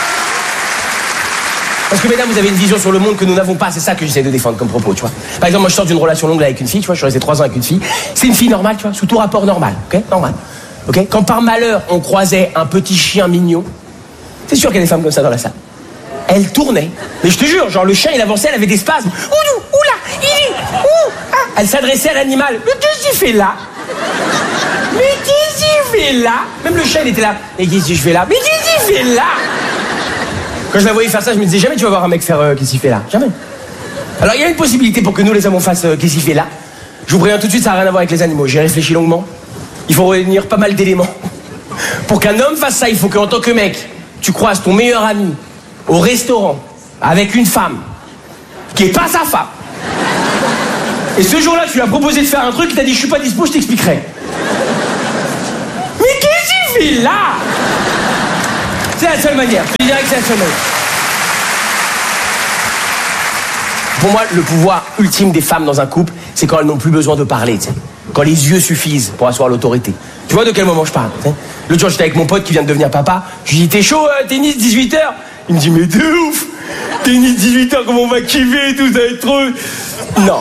Parce que mesdames, vous avez une vision sur le monde que nous n'avons pas, c'est ça que j'essaie de défendre comme propos, tu vois. Par exemple, moi je sors d'une relation longue avec une fille, tu vois, je suis resté 3 ans avec une fille. C'est une fille normale, tu vois, sous tout rapport normal, ok? Normal. Ok? Quand par malheur on croisait un petit chien mignon, c'est sûr qu'il y a des femmes comme ça dans la salle. Elle tournait. Mais je te jure, genre le chien il avançait, elle avait des spasmes. Oula, il est. Elle s'adressait à l'animal. Mais qu'est-ce que tu fais là? Mais qu'est-ce que tu fais là? Même le chien il était là. Mais qu'est-ce que je fais là? Mais qu'est-ce que tu fais là? Quand je la voyais faire ça, je me disais jamais tu vas voir un mec faire qu'est-ce qu'il fait là? Jamais. Alors il y a une possibilité pour que nous les hommes on fasse qu'est-ce qu'il fait là. Je vous préviens tout de suite, ça n'a rien à voir avec les animaux. J'ai réfléchi longuement. Il faut réunir pas mal d'éléments. Pour qu'un homme fasse ça, il faut qu'en tant que mec, tu croises ton meilleur ami au restaurant avec une femme qui est pas sa femme. Et ce jour-là, tu lui as proposé de faire un truc, il t'a dit je suis pas dispo, je t'expliquerai. Mais qu'est-ce qu'il fait là? C'est la seule manière, je dirais que c'est la seule manière. Pour moi, le pouvoir ultime des femmes dans un couple, c'est quand elles n'ont plus besoin de parler, tu sais. Quand les yeux suffisent pour asseoir l'autorité. Tu vois de quel moment je parle, tu sais. L'autre jour, j'étais avec mon pote qui vient de devenir papa. Je lui dis, t'es chaud, tennis 18h? Il me dit, mais de ouf! Tennis 18h, comment on va kiffer et tout, ça va être trop... Non.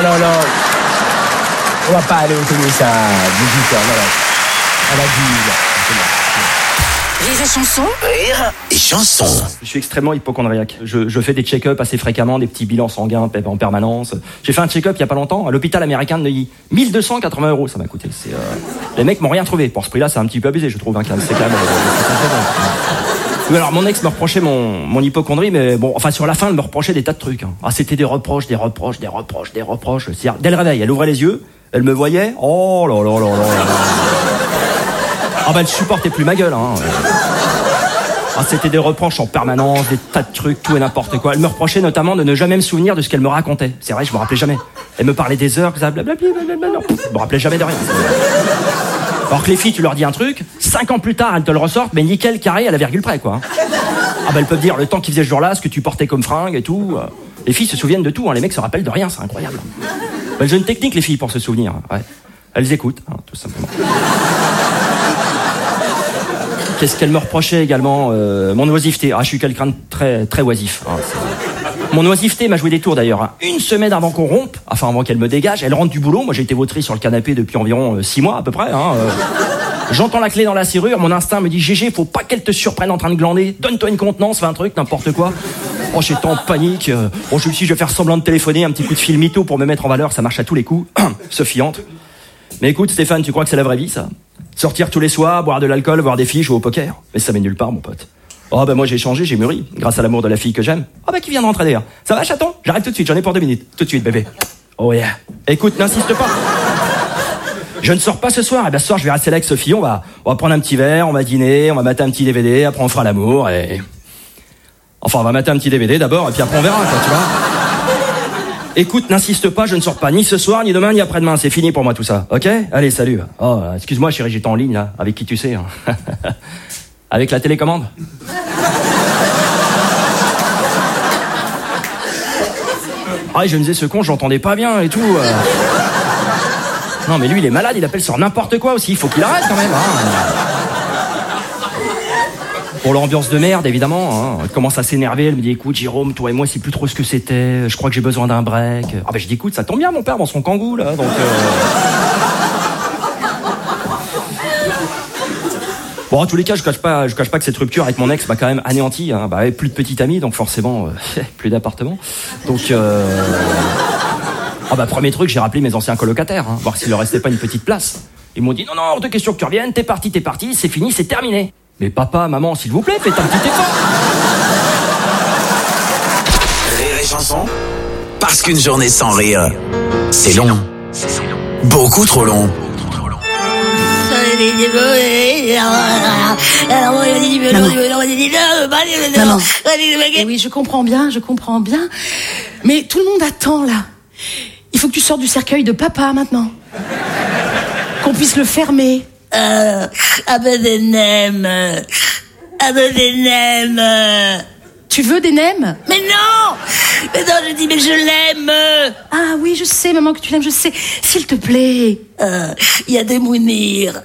On va pas aller au tennis à 18h, non. On a dit... Rire et chanson. Rire et chanson. Je suis extrêmement hypocondriaque. Je fais des check-up assez fréquemment, des petits bilans sanguins en permanence. J'ai fait un check-up il y a pas longtemps à l'hôpital américain de Neuilly. 1280 € ça m'a coûté. Les mecs m'ont rien trouvé. Pour ce prix-là, c'est un petit peu abusé, je trouve. Hein, c'est quand même... Oui, alors mon ex me reprochait mon hypocondrie, mais bon, enfin sur la fin, elle me reprochait des tas de trucs. Hein. Ah, c'était des reproches. C'est-à-dire, dès le réveil, elle ouvrait les yeux, elle me voyait. Oh là là là là là. Ah bah elle supportait plus ma gueule. Hein. Ah, c'était des reproches en permanence, des tas de trucs, tout et n'importe quoi. Elle me reprochait notamment de ne jamais me souvenir de ce qu'elle me racontait. C'est vrai, je me rappelais jamais. Elle me parlait des heures, blablabla, je me rappelais jamais de rien. Alors que les filles, tu leur dis un truc, 5 ans plus tard, elles te le ressortent, mais nickel, carré, à la virgule près, quoi. Ah bah elles peuvent dire le temps qu'ils faisaient ce jour-là, ce que tu portais comme fringue et tout. Les filles se souviennent de tout, hein. Les mecs se rappellent de rien, c'est incroyable. Elles ont une technique, les filles, pour se souvenir. Ouais. Elles écoutent, hein, tout simplement. Qu'est-ce qu'elle me reprochait également? Mon oisiveté. Ah, je suis quelqu'un de très, très oisif. Hein, mon oisiveté m'a joué des tours d'ailleurs. Hein. Une semaine avant qu'on rompe, enfin avant qu'elle me dégage, elle rentre du boulot. Moi, j'ai été vautré sur le canapé depuis environ 6 mois à peu près. Hein, J'entends la clé dans la serrure. Mon instinct me dit GG, faut pas qu'elle te surprenne en train de glander. Donne-toi une contenance, fais un truc, n'importe quoi. Oh, j'étais en panique. Bon, je me suis dit, je vais faire semblant de téléphoner, un petit coup de fil mytho pour me mettre en valeur. Ça marche à tous les coups. Sophie entre. Mais écoute, Stéphane, tu crois que c'est la vraie vie, ça? Sortir tous les soirs, boire de l'alcool, voir des filles, jouer au poker. Mais ça mène nulle part, mon pote. Oh, bah moi j'ai changé, j'ai mûri, grâce à l'amour de la fille que j'aime. Oh, bah qui vient de rentrer d'ailleurs. Ça va, chaton? J'arrive tout de suite, j'en ai pour 2 minutes. Tout de suite, bébé. Oh yeah. Écoute, n'insiste pas. Je ne sors pas ce soir. Eh ben ce soir, je vais rester là avec Sophie, on va prendre un petit verre, on va dîner, on va mater un petit DVD, après on fera l'amour et... Enfin, on va mater un petit DVD d'abord, et puis après on verra, quoi, tu vois. Écoute, n'insiste pas, je ne sors pas ni ce soir, ni demain, ni après-demain. C'est fini pour moi tout ça, ok? Allez, salut. Oh, excuse-moi chérie, j'étais en ligne là. Avec qui tu sais hein. Avec la télécommande. Ah, je me disais, ce con, j'entendais pas bien et tout. Non, mais lui, il est malade, il appelle sur n'importe quoi aussi. Il faut qu'il arrête quand même. Hein. Pour l'ambiance de merde, évidemment. Hein. Elle commence à s'énerver, elle me dit, écoute, Jérôme, toi et moi, c'est plus trop ce que c'était. Je crois que j'ai besoin d'un break. Ah ben, je dis, écoute, ça tombe bien, mon père, dans son kangou, là. Donc, Bon, en tous les cas, je cache pas que cette rupture avec mon ex m'a quand même anéanti. Hein. Bah, plus de petite amie, donc forcément, plus d'appartement. Donc, Ah bah, premier truc, j'ai rappelé mes anciens colocataires, hein, voir s'il leur restait pas une petite place. Ils m'ont dit, non, hors de question que tu reviennes, t'es parti, c'est fini, c'est terminé. Mais papa, maman, s'il vous plaît, faites un petit effort. Rire et chanson. Parce qu'une journée sans rire, c'est long. Beaucoup trop long. Maman. Oui, je comprends bien. Mais tout le monde attend, là. Il faut que tu sortes du cercueil de papa, maintenant. Qu'on puisse le fermer. Des nems. Tu veux des nems? Mais non, je dis, mais je l'aime. Ah oui, je sais, maman, que tu l'aimes, je sais. S'il te plaît. Il y a des Mounir.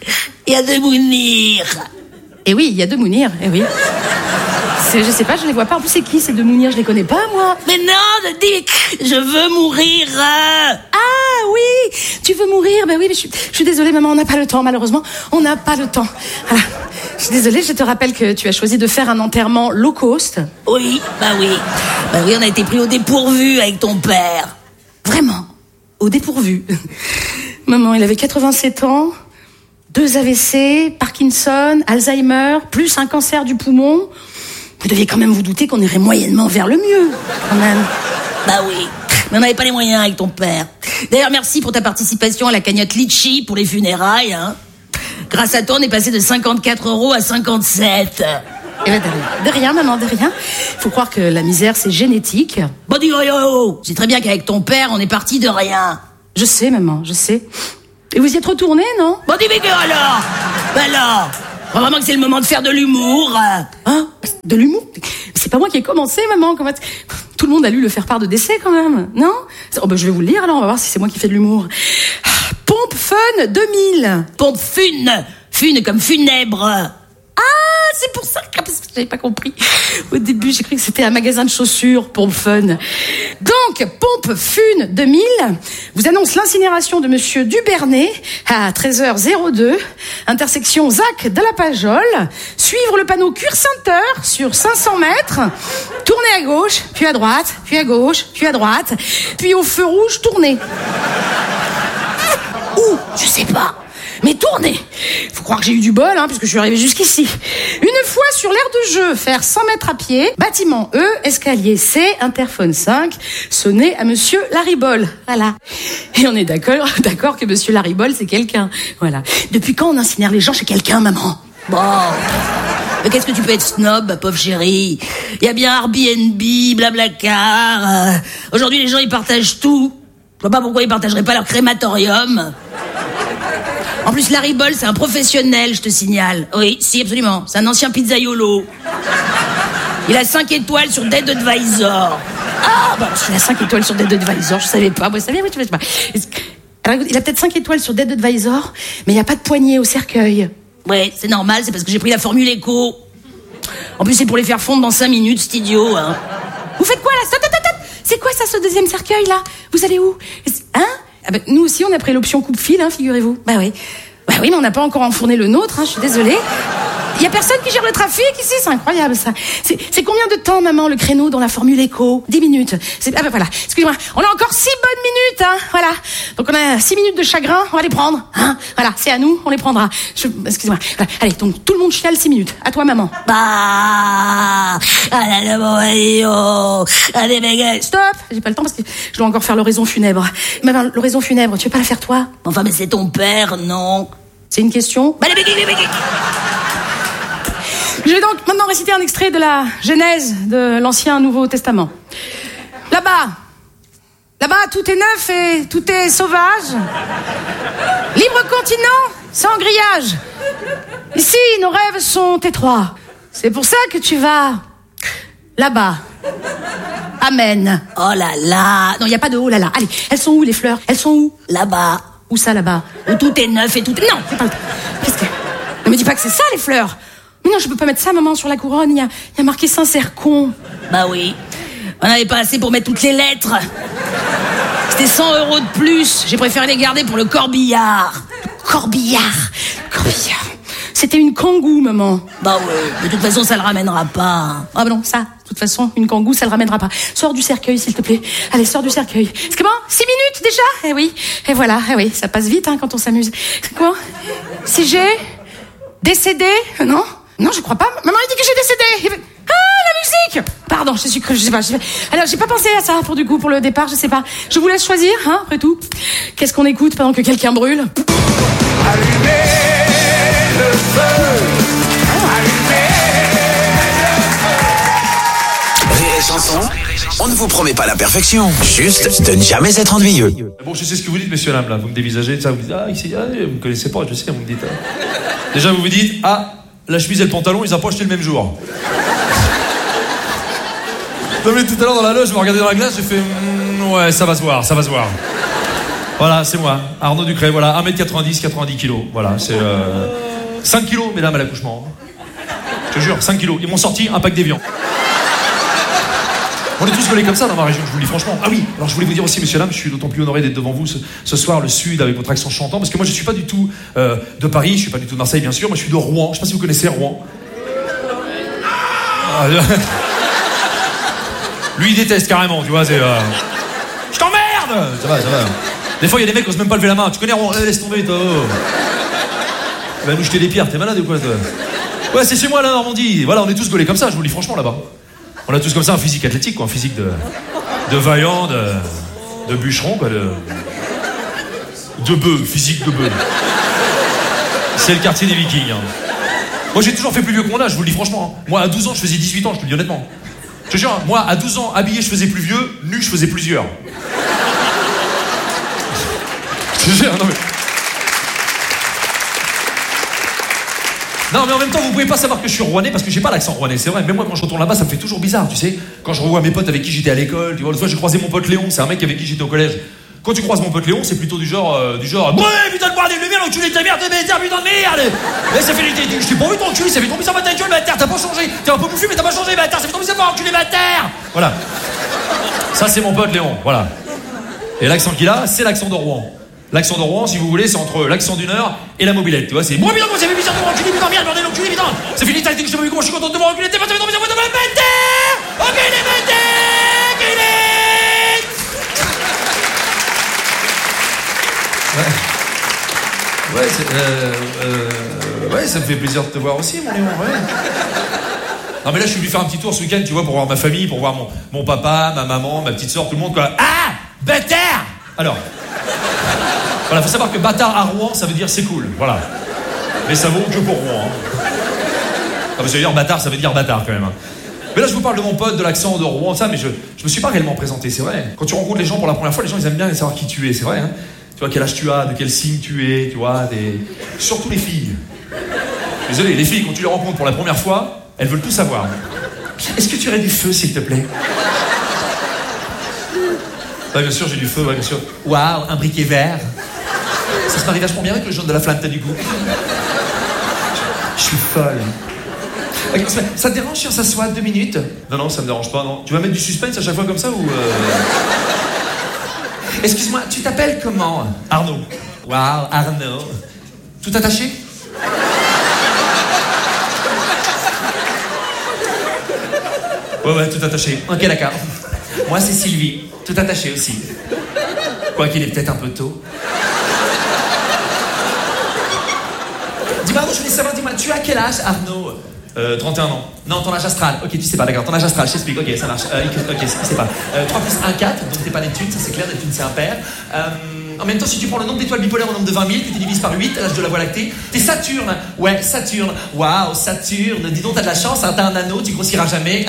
Eh oui, il y a 2 Mounir, eh oui. Je sais pas, je les vois pas. En plus, c'est qui ces 2 Mounir? Je les connais pas, moi. Mais non, je dis, je veux mourir. Ah oui, tu veux mourir? Ben oui, mais je suis désolée, maman, on n'a pas le temps, malheureusement. On n'a pas le temps. Voilà. Je suis désolée, je te rappelle que tu as choisi de faire un enterrement low cost. Oui, bah oui, on a été pris au dépourvu avec ton père. Vraiment? Au dépourvu? Maman, il avait 87 ans, 2 AVC, Parkinson, Alzheimer, plus un cancer du poumon. Vous deviez quand même vous douter qu'on irait moyennement vers le mieux, quand même. Bah oui, mais on n'avait pas les moyens avec ton père. D'ailleurs, merci pour ta participation à la cagnotte Litchi pour les funérailles. Hein. Grâce à toi, on est passé de 54 € à 57. Eh ben, de rien, maman, de rien. Faut croire que la misère, c'est génétique. Bon, dis, oh. C'est très bien qu'avec ton père, on est parti de rien. Je sais, maman, je sais. Et vous y êtes retourné, non? Bon, dis, mais que alors? Ben alors, je crois vraiment que c'est le moment de faire de l'humour. Hein? De l'humour? C'est pas moi qui ai commencé, maman. Comment... Tout le monde a lu Le Faire-part de décès, quand même. Non? Oh, ben, je vais vous le lire, alors, on va voir si c'est moi qui fais de l'humour. Pompe Fun 2000. Pompe Fun. Fun comme funèbre. Ah, c'est pour ça que j'avais pas compris. Au début, j'ai cru que c'était un magasin de chaussures, Pompe Fun. Donc, Pompe Fun 2000 vous annonce l'incinération de Monsieur Dubernay à 13h02, intersection Zac de la Pajole. Suivre le panneau Cure Center sur 500 mètres. Tournez à gauche, puis à droite, puis à gauche, puis à droite, puis au feu rouge, tournez. Où? Je sais pas. Mais tournez! Faut croire que j'ai eu du bol, puisque je suis arrivée jusqu'ici. Une fois sur l'aire de jeu, faire 100 mètres à pied, bâtiment E, escalier C, interphone 5, sonner à Monsieur Laribol. Voilà. Et on est d'accord que Monsieur Laribol, c'est quelqu'un. Voilà. Depuis quand on incinère les gens chez quelqu'un, maman? Bon. Mais qu'est-ce que tu peux être snob, pauvre chérie? Il y a bien Airbnb, Blablacar. Aujourd'hui, les gens, ils partagent tout. Je vois pas pourquoi ils partageraient pas leur crématorium. En plus, Larry Boll, c'est un professionnel, je te signale. Oui, si, absolument. C'est un ancien pizzaiolo. Il a 5 étoiles sur Dead Advisor. Ah, bah, il a 5 étoiles sur Dead Advisor, je savais pas. Moi, je savais, oui, tu sais pas. Alors, il a peut-être 5 étoiles sur Dead Advisor, mais il n'y a pas de poignée au cercueil. Ouais, c'est normal, c'est parce que j'ai pris la formule éco. En plus, c'est pour les faire fondre dans 5 minutes, c'est idiot, hein. Vous faites quoi, là? Stop. C'est quoi, ça, ce deuxième cercueil, là? Vous allez où? Hein? Ah bah, nous aussi, on a pris l'option coupe-fil, figurez-vous. Bah oui, mais on n'a pas encore enfourné le nôtre, je suis désolée. Il y a personne qui gère le trafic ici, c'est incroyable, ça. C'est combien de temps, maman, le créneau dans la formule éco? 10 minutes. Ah bah voilà, excusez-moi, on a encore 6 bonnes minutes, voilà. Donc on a 6 minutes de chagrin, on va les prendre, Voilà, c'est à nous, on les prendra. Excusez-moi. Voilà. Allez, donc tout le monde chiale 6 minutes. À toi, maman. Bah, allez, mec. Stop, j'ai pas le temps parce que je dois encore faire l'oraison funèbre. Maman, l'oraison funèbre, tu veux pas la faire toi? Enfin, mais c'est ton père, non? C'est une question? Bah, les Je vais donc maintenant réciter un extrait de la Genèse de l'Ancien Nouveau Testament. Là-bas, tout est neuf et tout est sauvage. Libre continent, sans grillage. Ici, nos rêves sont étroits. C'est pour ça que tu vas là-bas. Amen. Oh là là. Non, il n'y a pas de oh là là. Allez, elles sont où les fleurs? Elles sont où? Là-bas. Où ça, là-bas? Où tout est neuf et tout est... Non, c'est pas le temps. Qu'est-ce que... Ne me dis pas que c'est ça, les fleurs. Mais non, je peux pas mettre ça, maman, sur la couronne. Il y a marqué sincère con. Bah oui. On n'avait pas assez pour mettre toutes les lettres. C'était 100 € de plus. J'ai préféré les garder pour le corbillard. Corbillard. C'était une kangou, maman. Bah ouais. De toute façon, ça le ramènera pas. Ah bah non, ça. De toute façon, une kangou, ça le ramènera pas. Sors du cercueil, s'il te plaît. Allez, sors du cercueil. C'est comment? 6 minutes déjà? Eh oui. Et voilà. Eh oui, ça passe vite quand on s'amuse. C'est quoi? Si j'ai décédé? Non, je crois pas. Maman, il dit que j'ai décédé. Ah, la musique! Pardon, je sais pas. Alors, j'ai pas pensé à ça pour le départ, je sais pas. Je vous laisse choisir, après tout. Qu'est-ce qu'on écoute pendant que quelqu'un brûle? Allumez le feu. Rire et chanson, on ne vous promet pas la perfection, juste de ne jamais être ennuyeux. Bon, je sais ce que vous dites, messieurs dames, là. Vous me dévisagez, ça, vous dites, vous me connaissez pas, je sais, vous me dites. Déjà, vous vous dites, la chemise et le pantalon, ils ont pas acheté le même jour. Non, mais tout à l'heure, dans la loge, je me regardais dans la glace, j'ai fait, ouais, ça va se voir. Voilà, c'est moi, Arnaud Ducret, voilà, 1m90, 90 kilos, voilà, c'est 5 kilos, mesdames, à l'accouchement. Je te jure, 5 kilos. Ils m'ont sorti un pack d'évian. On est tous collés comme ça dans ma région, je vous le dis franchement. Ah oui, alors je voulais vous dire aussi, messieurs, dames, je suis d'autant plus honoré d'être devant vous ce soir, le Sud, avec votre accent chantant, parce que moi, je suis pas du tout de Paris, je suis pas du tout de Marseille, bien sûr, moi, je suis de Rouen. Je sais pas si vous connaissez Rouen. Lui, il déteste carrément, tu vois, c'est... Je t'emmerde. Ça va. Des fois, il y a des mecs qui osent même pas lever la main. Tu connais Rouen? Laisse tomber, toi. Il va nous jeter des pierres, t'es malade ou quoi, toi? Ouais, c'est chez moi, la Normandie. Voilà, on est tous gaulés comme ça, je vous le dis franchement, là-bas. On a tous comme ça un physique athlétique, quoi, un physique de vaillant, de bûcheron, quoi, de bœuf, physique de bœuf. C'est le quartier des Vikings. Moi, j'ai toujours fait plus vieux que mon âge, je vous le dis franchement. Moi, à 12 ans, je faisais 18 ans, je te le dis honnêtement. Je te jure, moi, à 12 ans, habillé, je faisais plus vieux, nu, je faisais plusieurs. Je te jure, non mais... Non mais en même temps vous pouvez pas savoir que je suis rouennais parce que j'ai pas l'accent rouennais, c'est vrai. Mais moi quand je retourne là-bas ça me fait toujours bizarre, tu sais. Quand je revois mes potes avec qui j'étais à l'école, tu vois, l'autre fois j'ai croisé mon pote Léon, c'est un mec avec qui j'étais au collège. Quand tu croises mon pote Léon, c'est plutôt du genre ouais putain de bordel de merde, tu l'es ta merde, putain de merde. Et ça fait je t'ai pas vu ton cul, ça fait trop bizarre ta gueule, bâtard, t'as pas changé. T'es un peu bouffu mais t'as pas changé, bâtard, ça fait trop bizarre, enculé bâtard. Voilà. Ça c'est mon pote Léon, voilà. Et l'accent qu'il a, c'est l'accent de Rouen. L'accent de Rouen, si vous voulez, c'est entre l'accent du Nord et la mobilette. Tu vois, c'est moi, putain, ça fait bizarre de me reculer, putain, merde, bordel, enculé, putain. Ça fait l'éternité que je t'ai pas vu, comment je suis content de me reculer, t'es pas, ça fait trop bizarre de me bâtard. Enculé, bâtard, enculé. Ouais, ça me fait plaisir de te voir aussi, mon Léon, ouais. Non, mais là, je suis venu faire un petit tour ce week-end, tu vois, pour voir ma famille, pour voir mon papa, ma maman, ma petite soeur, tout le monde, quoi. Ah, bâtard. Alors. Voilà, faut savoir que bâtard à Rouen, ça veut dire c'est cool, voilà. Mais ça vaut que pour Rouen. Hein. Ça veut dire bâtard, ça veut dire bâtard quand même. Hein. Mais là, je vous parle de mon pote, de l'accent de Rouen, ça, mais je me suis pas réellement présenté, c'est vrai. Quand tu rencontres les gens pour la première fois, les gens ils aiment bien savoir qui tu es, c'est vrai. Hein. Tu vois quel âge tu as, de quel signe tu es, tu vois, surtout les filles. Désolé, les filles, quand tu les rencontres pour la première fois, elles veulent tout savoir. Est-ce que tu aurais du feu, s'il te plaît? Ouais, bien sûr, j'ai du feu, ouais, bien sûr. Waouh, un briquet vert. Ça se marie vachement bien avec le jaune de la flamme, t'as du goût. Je suis folle. Okay, ça te dérange si on s'assoit 2 minutes? Non, ça me dérange pas, non. Tu vas mettre du suspense à chaque fois comme ça ou... Excuse-moi, tu t'appelles comment? Arnaud. Waouh, Arnaud. Tout attaché? Ouais, tout attaché. Ok, d'accord. Moi, c'est Sylvie. Tout attaché aussi. Quoi qu'il est peut-être un peu tôt. Dis-moi, je voulais savoir, dis-moi, tu as quel âge, Arnaud? 31 ans. Non, ton âge astral. Ok, tu sais pas, d'accord. Ton âge astral, je t'explique. Ok, ça marche. Ok, tu sais pas. 3 plus 1, 4. Donc t'es pas d'études, ça c'est clair, d'études c'est impair. En même temps, si tu prends le nombre d'étoiles bipolaires au nombre de 20 000, tu divises par 8, l'âge de la Voie lactée. T'es Saturne. Ouais, Saturne. Waouh, Saturne. Dis donc, t'as de la chance, hein, t'as un anneau, tu grossiras jamais.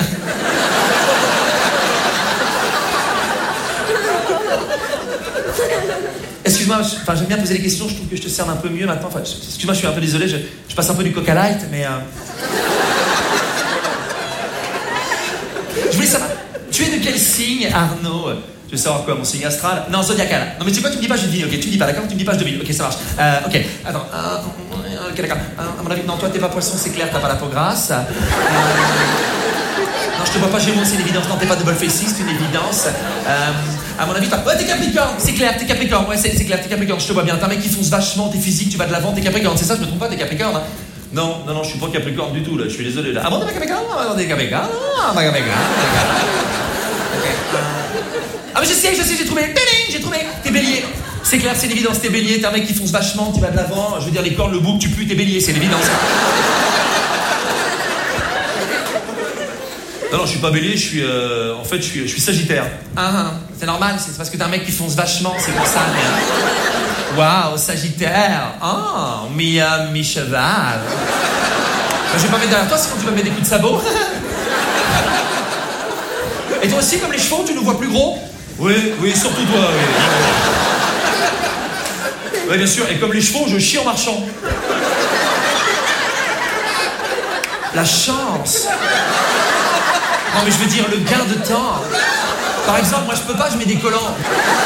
Excuse-moi, j'aime bien poser les questions, je trouve que je te cerne un peu mieux maintenant. Excuse-moi, je suis un peu désolé, je passe un peu du Coca Light, mais... Je voulais savoir, tu es de quel signe, Arnaud? Tu veux savoir quoi, mon signe astral? Non, zodiacal. Non, mais tu sais quoi, tu me dis pas, je devine, ok, tu me dis pas, d'accord? Tu me dis pas, je devine, ok, ça marche. Ok, attends, ok, d'accord. À mon avis, non, toi, t'es pas poisson, c'est clair, t'as pas la peau grasse. Non, je te vois pas Gémeaux, c'est une évidence. Non, t'es pas double face, c'est une évidence. À mon avis, ouais, t'es Capricorne, c'est clair, t'es Capricorne. Ouais, c'est clair, t'es Capricorne, je te vois bien. T'es un mec qui fonce vachement, t'es physique, tu vas de l'avant, t'es Capricorne. C'est ça, je me trompe pas, t'es Capricorne. Hein. Non, je suis pas Capricorne du tout, là, je suis désolé, là. Ah bon, t'es pas Capricorne? Non, t'es Capricorne. Ah, pas Capricorne. Ah, mais je sais, j'ai trouvé. J'ai trouvé. T'es Bélier. C'est clair, c'est l'évidence, t'es Bélier, t'es un mec qui fonce vachement, tu vas de l'avant. Je veux dire, les cornes, le bouc, tu pues, t'es Bélier, c'est l'évidence. Non, je suis pas Bélier, je suis Sagittaire. C'est normal, c'est parce que t'es un mec qui fonce vachement, c'est pour ça. Waouh, Sagittaire. Mi-cheval. Je vais pas mettre derrière toi, sinon tu vas mettre des coups de sabot. Et toi aussi, comme les chevaux, tu nous vois plus gros? Oui, surtout toi, oui. Oui, bien sûr, et comme les chevaux, je chie en marchant. La chance. Non, mais je veux dire, le gain de temps. Par exemple, moi, je peux pas, je mets des collants.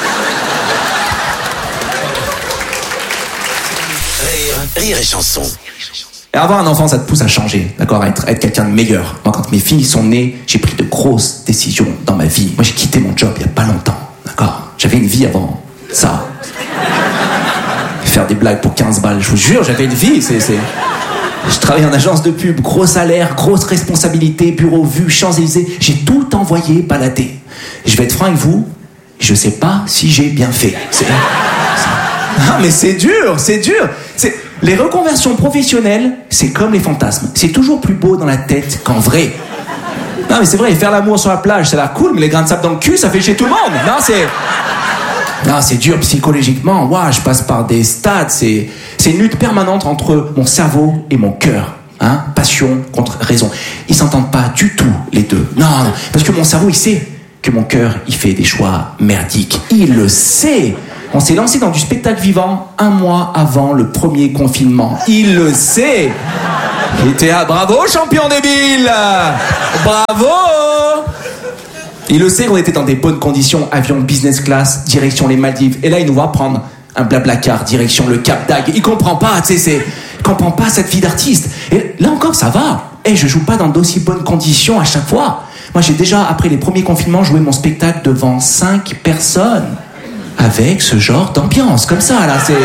Rire et chanson. Et avoir un enfant, ça te pousse à changer, d'accord, à être quelqu'un de meilleur. Moi, quand mes filles sont nées, j'ai pris de grosses décisions dans ma vie. Moi, j'ai quitté mon job il y a pas longtemps, d'accord. J'avais une vie avant ça. Faire des blagues pour 15 balles, je vous jure, j'avais une vie, Je travaille en agence de pub, gros salaire, grosse responsabilité, bureau vu, Champs-Élysées. J'ai tout envoyé balader. Je vais être franc avec vous, je sais pas si j'ai bien fait. Ah, mais c'est dur. Les reconversions professionnelles, c'est comme les fantasmes. C'est toujours plus beau dans la tête qu'en vrai. Non, mais c'est vrai, faire l'amour sur la plage, ça a l'air cool, mais les grains de sable dans le cul, ça fait chier tout le monde. Non, c'est dur psychologiquement. Ouah, je passe par des stades. C'est une lutte permanente entre mon cerveau et mon cœur. Hein, passion contre raison. Ils s'entendent pas du tout, les deux. Non, non, parce que mon cerveau, il sait que mon cœur, il fait des choix merdiques. Il le sait. On s'est lancé dans du spectacle vivant 1 mois avant le premier confinement. Il le sait. Il était à bravo, champion débile. Bravo. Il le sait qu'on était dans des bonnes conditions, avion business class, direction les Maldives. Et là, il nous voit prendre un blablacar, direction le Cap d'Agde. Il comprend pas, tu sais, il comprend pas cette vie d'artiste. Et là encore, ça va. Et je joue pas dans d'aussi bonnes conditions à chaque fois. Moi, j'ai déjà, après les premiers confinements, joué mon spectacle devant 5 personnes. Avec ce genre d'ambiance, comme ça, là, c'est...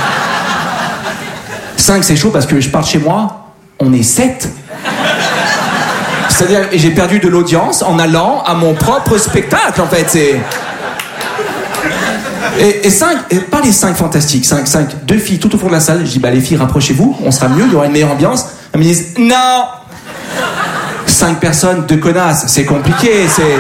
5, c'est chaud parce que je pars de chez moi, on est 7. C'est-à-dire, j'ai perdu de l'audience en allant à mon propre spectacle, en fait, c'est... Et 5, pas les 5 fantastiques, 5, 2 filles tout au fond de la salle. Je dis, bah les filles, rapprochez-vous, on sera mieux, il y aura une meilleure ambiance. Elles me disent, non. 5 personnes, 2 connasses, c'est compliqué, c'est...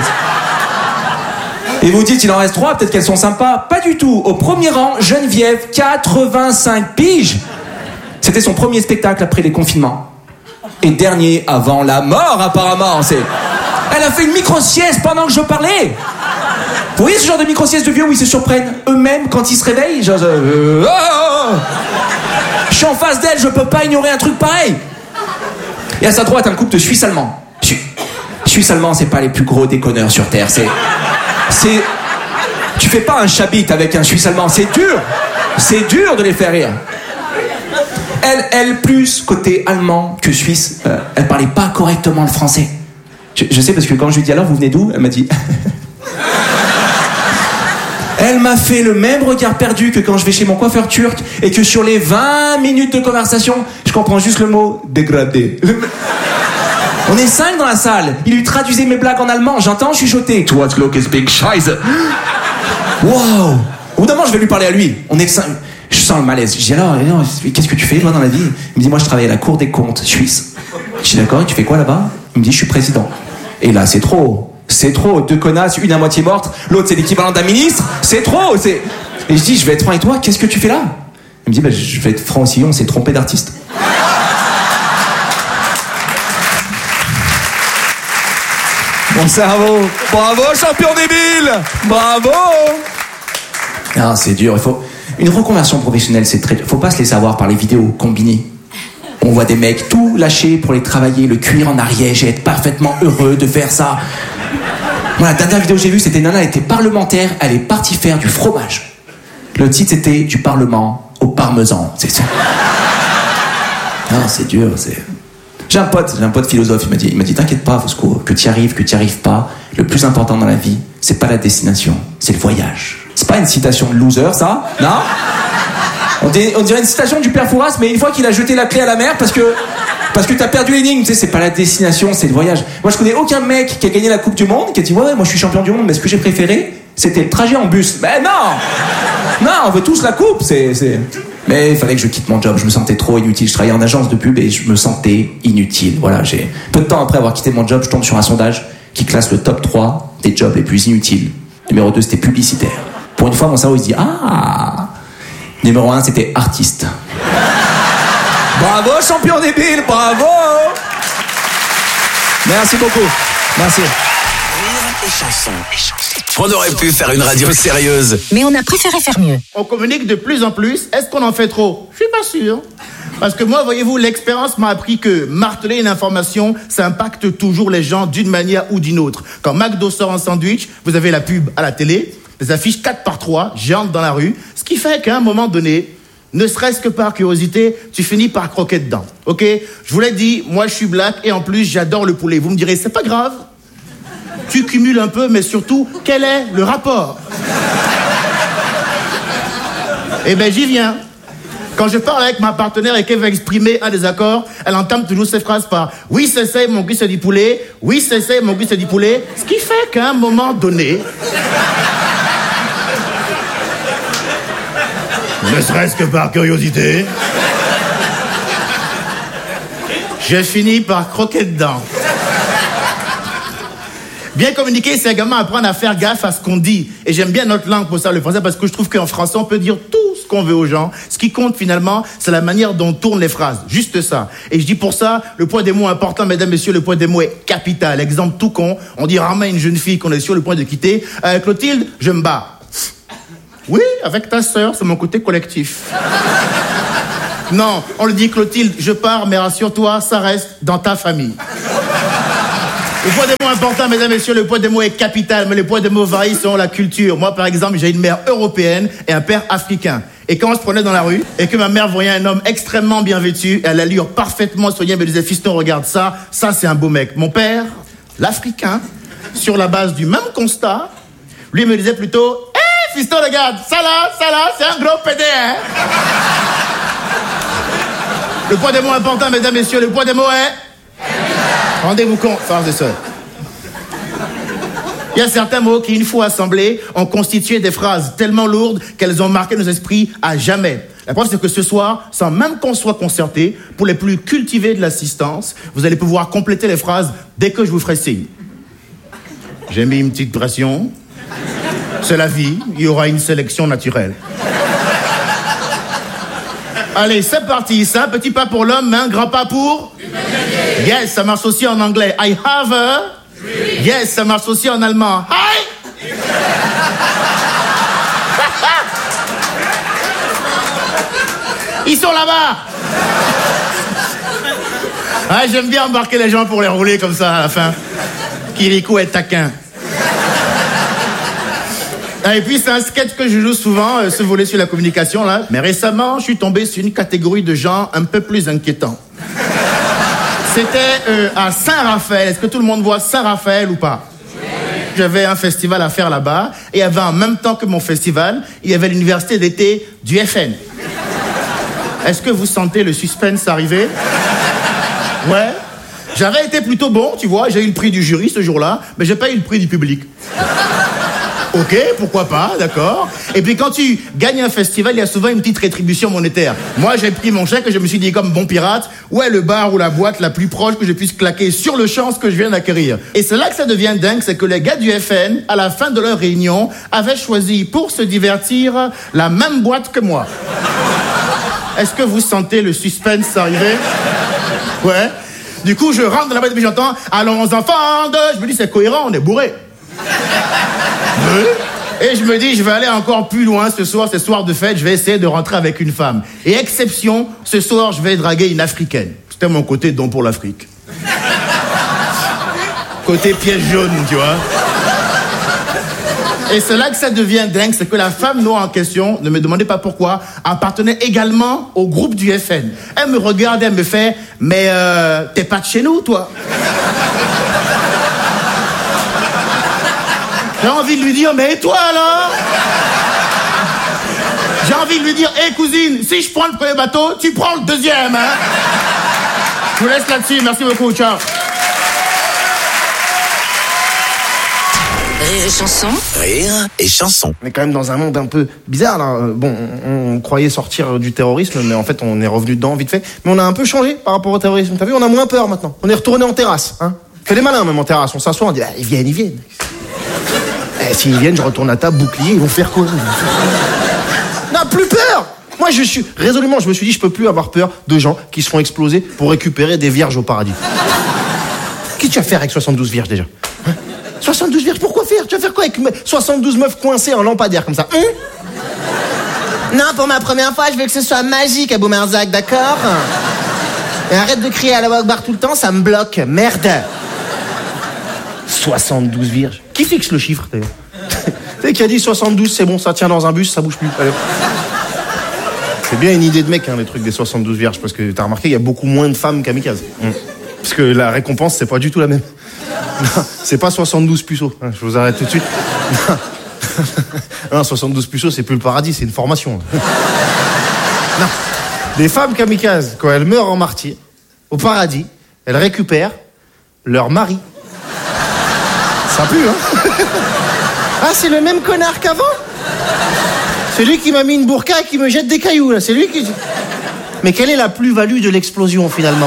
Et vous dites, il en reste 3, peut-être qu'elles sont sympas. Pas du tout. Au premier rang, Geneviève, 85 piges. C'était son premier spectacle après les confinements. Et dernier avant la mort, apparemment. Elle a fait une micro-sieste pendant que je parlais. Vous voyez ce genre de micro-sieste de vieux où ils se surprennent eux-mêmes quand ils se réveillent, genre, je suis en face d'elle, je peux pas ignorer un truc pareil. Et à sa droite, un couple de Suisses allemands. Suisses allemands, c'est pas les plus gros déconneurs sur Terre, tu fais pas un chabit avec un Suisse allemand, c'est dur de les faire rire. Elle plus côté allemand que suisse, elle parlait pas correctement le français. Je sais parce que quand je lui dis alors vous venez d'où, elle m'a dit. Elle m'a fait le même regard perdu que quand je vais chez mon coiffeur turc et que sur les 20 minutes de conversation, je comprends juste le mot dégradé. On est 5 dans la salle. Il lui traduisait mes blagues en allemand. J'entends chuchoter. Toi, ist big Scheiße. Wow. Au bout d'un moment, je vais lui parler à lui. On est 5. Je sens le malaise. Je dis alors, qu'est-ce que tu fais toi dans la vie? Il me dit, moi, je travaille à la Cour des comptes suisse. Je dis d'accord, et tu fais quoi là-bas? Il me dit, je suis président. Et là, c'est trop. C'est trop. 2 connasses, une à moitié morte. L'autre, c'est l'équivalent d'un ministre. C'est trop. Et je dis, je vais être franc avec toi. Qu'est-ce que tu fais là? Il me dit, bah, je vais être franc aussi. On s'est trompé d'artiste. Mon cerveau. Bravo, champion débile. Bravo. Ah, c'est dur. Une reconversion professionnelle, c'est très dur. Faut pas se laisser avoir par les vidéos combinées. On voit des mecs tout lâcher pour les travailler, le cuir en Ariège et être parfaitement heureux de faire ça. Moi, la dernière vidéo que j'ai vue, c'était Nana, elle était parlementaire, elle est partie faire du fromage. Le titre, c'était du Parlement au parmesan. C'est ça. Non, c'est dur, J'ai un pote philosophe, il m'a dit t'inquiète pas, Fosco, que tu y arrives pas, le plus important dans la vie, c'est pas la destination, c'est le voyage. C'est pas une citation de loser, ça? Non? On dirait une citation du père Fouras, mais une fois qu'il a jeté la clé à la mer parce que t'as perdu l'énigme, tu sais, c'est pas la destination, c'est le voyage. Moi, je connais aucun mec qui a gagné la Coupe du Monde, qui a dit ouais, moi je suis champion du monde, mais ce que j'ai préféré, c'était le trajet en bus. Mais non, on veut tous la coupe, Mais il fallait que je quitte mon job, je me sentais trop inutile. Je travaillais en agence de pub et je me sentais inutile. Voilà, peu de temps après avoir quitté mon job, je tombe sur un sondage qui classe le top 3 des jobs les plus inutiles. Numéro 2, c'était publicitaire. Pour une fois, mon cerveau, il se dit ah. Numéro 1, c'était artiste. Bravo, champion débile, bravo. Merci beaucoup. Merci. Et chansons. On aurait pu faire une radio sérieuse. Mais on a préféré faire mieux. On communique de plus en plus. Est-ce qu'on en fait trop? Je suis pas sûr. Parce que moi, voyez-vous, l'expérience m'a appris que marteler une information, ça impacte toujours les gens d'une manière ou d'une autre. Quand McDo sort un sandwich, vous avez la pub à la télé, des affiches 4x3, géantes dans la rue, ce qui fait qu'à un moment donné, ne serait-ce que par curiosité, tu finis par croquer dedans. Ok? Je vous l'ai dit, moi je suis black et en plus j'adore le poulet. Vous me direz, c'est pas grave. Tu cumules un peu, mais surtout, quel est le rapport? Eh ben, j'y viens. Quand je parle avec ma partenaire et qu'elle veut exprimer un désaccord, elle entame toujours cette phrase par « Oui, c'est ça, mon goût, c'est du poulet. Oui, c'est ça, mon goût, c'est du poulet. » Ce qui fait qu'à un moment donné, ne serait-ce que par curiosité, j'ai fini par croquer dedans. Bien communiquer, c'est également apprendre à faire gaffe à ce qu'on dit. Et j'aime bien notre langue pour ça, le français, parce que je trouve qu'en français, on peut dire tout ce qu'on veut aux gens. Ce qui compte finalement, c'est la manière dont on tourne les phrases. Juste ça. Et je dis pour ça, le poids des mots est important, mesdames, messieurs, le poids des mots est capital. Exemple tout con, on dit rarement à une jeune fille qu'on est sur le point de quitter. Clotilde, je me bats. Oui, avec ta sœur, c'est mon côté collectif. Non, on le dit, Clotilde, je pars, mais rassure-toi, ça reste dans ta famille. Le poids des mots est important, mesdames et messieurs, le poids des mots est capital, mais le poids des mots varie selon la culture. Moi, par exemple, j'ai une mère européenne et un père africain. Et quand on se prenait dans la rue, et que ma mère voyait un homme extrêmement bien vêtu, et à l'allure parfaitement soignée, elle me disait, fiston, regarde ça, c'est un beau mec. Mon père, l'Africain, sur la base du même constat, lui me disait plutôt, hé, fiston, regarde, ça là, c'est un gros pédé, hein. Le poids des mots est important, mesdames et messieurs, le poids des mots est... Rendez-vous compte, frères et sœurs. Il y a certains mots qui, une fois assemblés, ont constitué des phrases tellement lourdes qu'elles ont marqué nos esprits à jamais. La preuve, c'est que ce soir, sans même qu'on soit concerté, pour les plus cultivés de l'assistance, vous allez pouvoir compléter les phrases dès que je vous ferai signe. J'ai mis une petite pression. C'est la vie, il y aura une sélection naturelle. Allez, c'est parti. C'est un petit pas pour l'homme, mais un grand pas pour... Yes, ça marche aussi en anglais. I have a... Yes, ça marche aussi en allemand. Hi! Ils sont là-bas. Ah, j'aime bien embarquer les gens pour les rouler comme ça à la fin. Kirikou est taquin. Et puis c'est un sketch que je joue souvent, ce volet sur la communication là. Mais récemment, je suis tombé sur une catégorie de gens un peu plus inquiétants. C'était à Saint-Raphaël. Est-ce que tout le monde voit Saint-Raphaël ou pas? J'avais un festival à faire là-bas. Et il y avait en même temps que mon festival, il y avait l'université d'été du FN. Est-ce que vous sentez le suspense arriver? Ouais. J'avais été plutôt bon, tu vois. J'ai eu le prix du jury ce jour-là, mais j'ai pas eu le prix du public. Ok, pourquoi pas, d'accord. Et puis quand tu gagnes un festival, il y a souvent une petite rétribution monétaire. Moi, j'ai pris mon chèque et je me suis dit comme bon pirate, où est le bar ou la boîte la plus proche que je puisse claquer sur le champ ce que je viens d'acquérir. Et c'est là que ça devient dingue, c'est que les gars du FN, à la fin de leur réunion, avaient choisi pour se divertir la même boîte que moi. Est-ce que vous sentez le suspense arriver? Ouais. Du coup, je rentre dans la boîte et puis j'entends « Allons enfants de... » Je me dis c'est cohérent, on est bourré. Et je me dis, je vais aller encore plus loin ce soir, c'est soir de fête, je vais essayer de rentrer avec une femme. Et exception, ce soir, je vais draguer une africaine. C'était mon côté don pour l'Afrique. Côté pièce jaune, tu vois. Et c'est là que ça devient dingue, c'est que la femme noire en question, ne me demandez pas pourquoi, appartenait également au groupe du FN. Elle me regarde, elle me fait, mais t'es pas de chez nous, toi? J'ai envie de lui dire, mais et toi alors? J'ai envie de lui dire, hé cousine, si je prends le premier bateau, tu prends le deuxième, hein? Je vous laisse là-dessus, merci beaucoup, ciao. Rire et chanson. Rire et chanson. On est quand même dans un monde un peu bizarre là. Bon, on croyait sortir du terrorisme, mais en fait on est revenu dedans vite fait. Mais on a un peu changé par rapport au terrorisme. T'as vu, on a moins peur maintenant. On est retourné en terrasse, hein. Fait les malins même en terrasse. On s'assoit, on dit, ah, ils viennent. S'ils viennent, je retourne à table, bouclier, ils vont faire quoi? Non, plus peur! Moi, je me suis dit, je peux plus avoir peur de gens qui se font exploser pour récupérer des vierges au paradis. Qu'est-ce que tu vas faire avec 72 vierges déjà? 72 vierges, pourquoi faire? Tu vas faire quoi avec 72 meufs coincées en lampadaire comme ça? Non, pour ma première fois, je veux que ce soit magique à Boumerzac, d'accord? Et arrête de crier à la Akbar tout le temps, ça me bloque, merde. 72 vierges. Qui fixe le chiffre, d'ailleurs? Tu sais qui a dit 72, c'est bon, ça tient dans un bus, ça bouge plus. Allez. C'est bien une idée de mec, hein, les trucs des 72 vierges, parce que t'as remarqué, il y a beaucoup moins de femmes kamikazes. Parce que la récompense, c'est pas du tout la même. Non, c'est pas 72 puceaux. Je vous arrête tout de suite. Non, 72 puceaux, c'est plus le paradis, c'est une formation. Non. Les femmes kamikazes, quand elles meurent en martyr, au paradis, elles récupèrent leur mari. Ça pue, hein? Ah, c'est le même connard qu'avant? C'est lui qui m'a mis une burqa et qui me jette des cailloux, là. C'est lui qui... Mais quelle est la plus-value de l'explosion, finalement?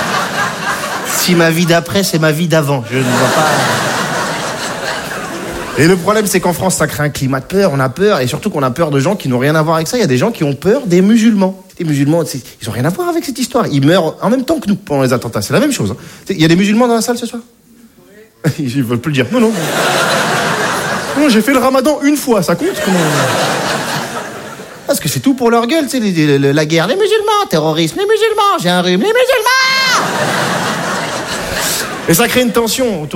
Si ma vie d'après, c'est ma vie d'avant. Je ne vois pas... Et le problème, c'est qu'en France, ça crée un climat de peur, on a peur, et surtout qu'on a peur de gens qui n'ont rien à voir avec ça. Il y a des gens qui ont peur des musulmans. Les musulmans, ils ont rien à voir avec cette histoire. Ils meurent en même temps que nous pendant les attentats. C'est la même chose. Il y a des musulmans dans la salle ce soir? Ils veulent plus le dire. Non, non. Non, j'ai fait le ramadan une fois, ça compte? Comment... Parce que c'est tout pour leur gueule, tu sais, la guerre, les musulmans, terrorisme, les musulmans, j'ai un rhume, les musulmans. Et ça crée une tension autour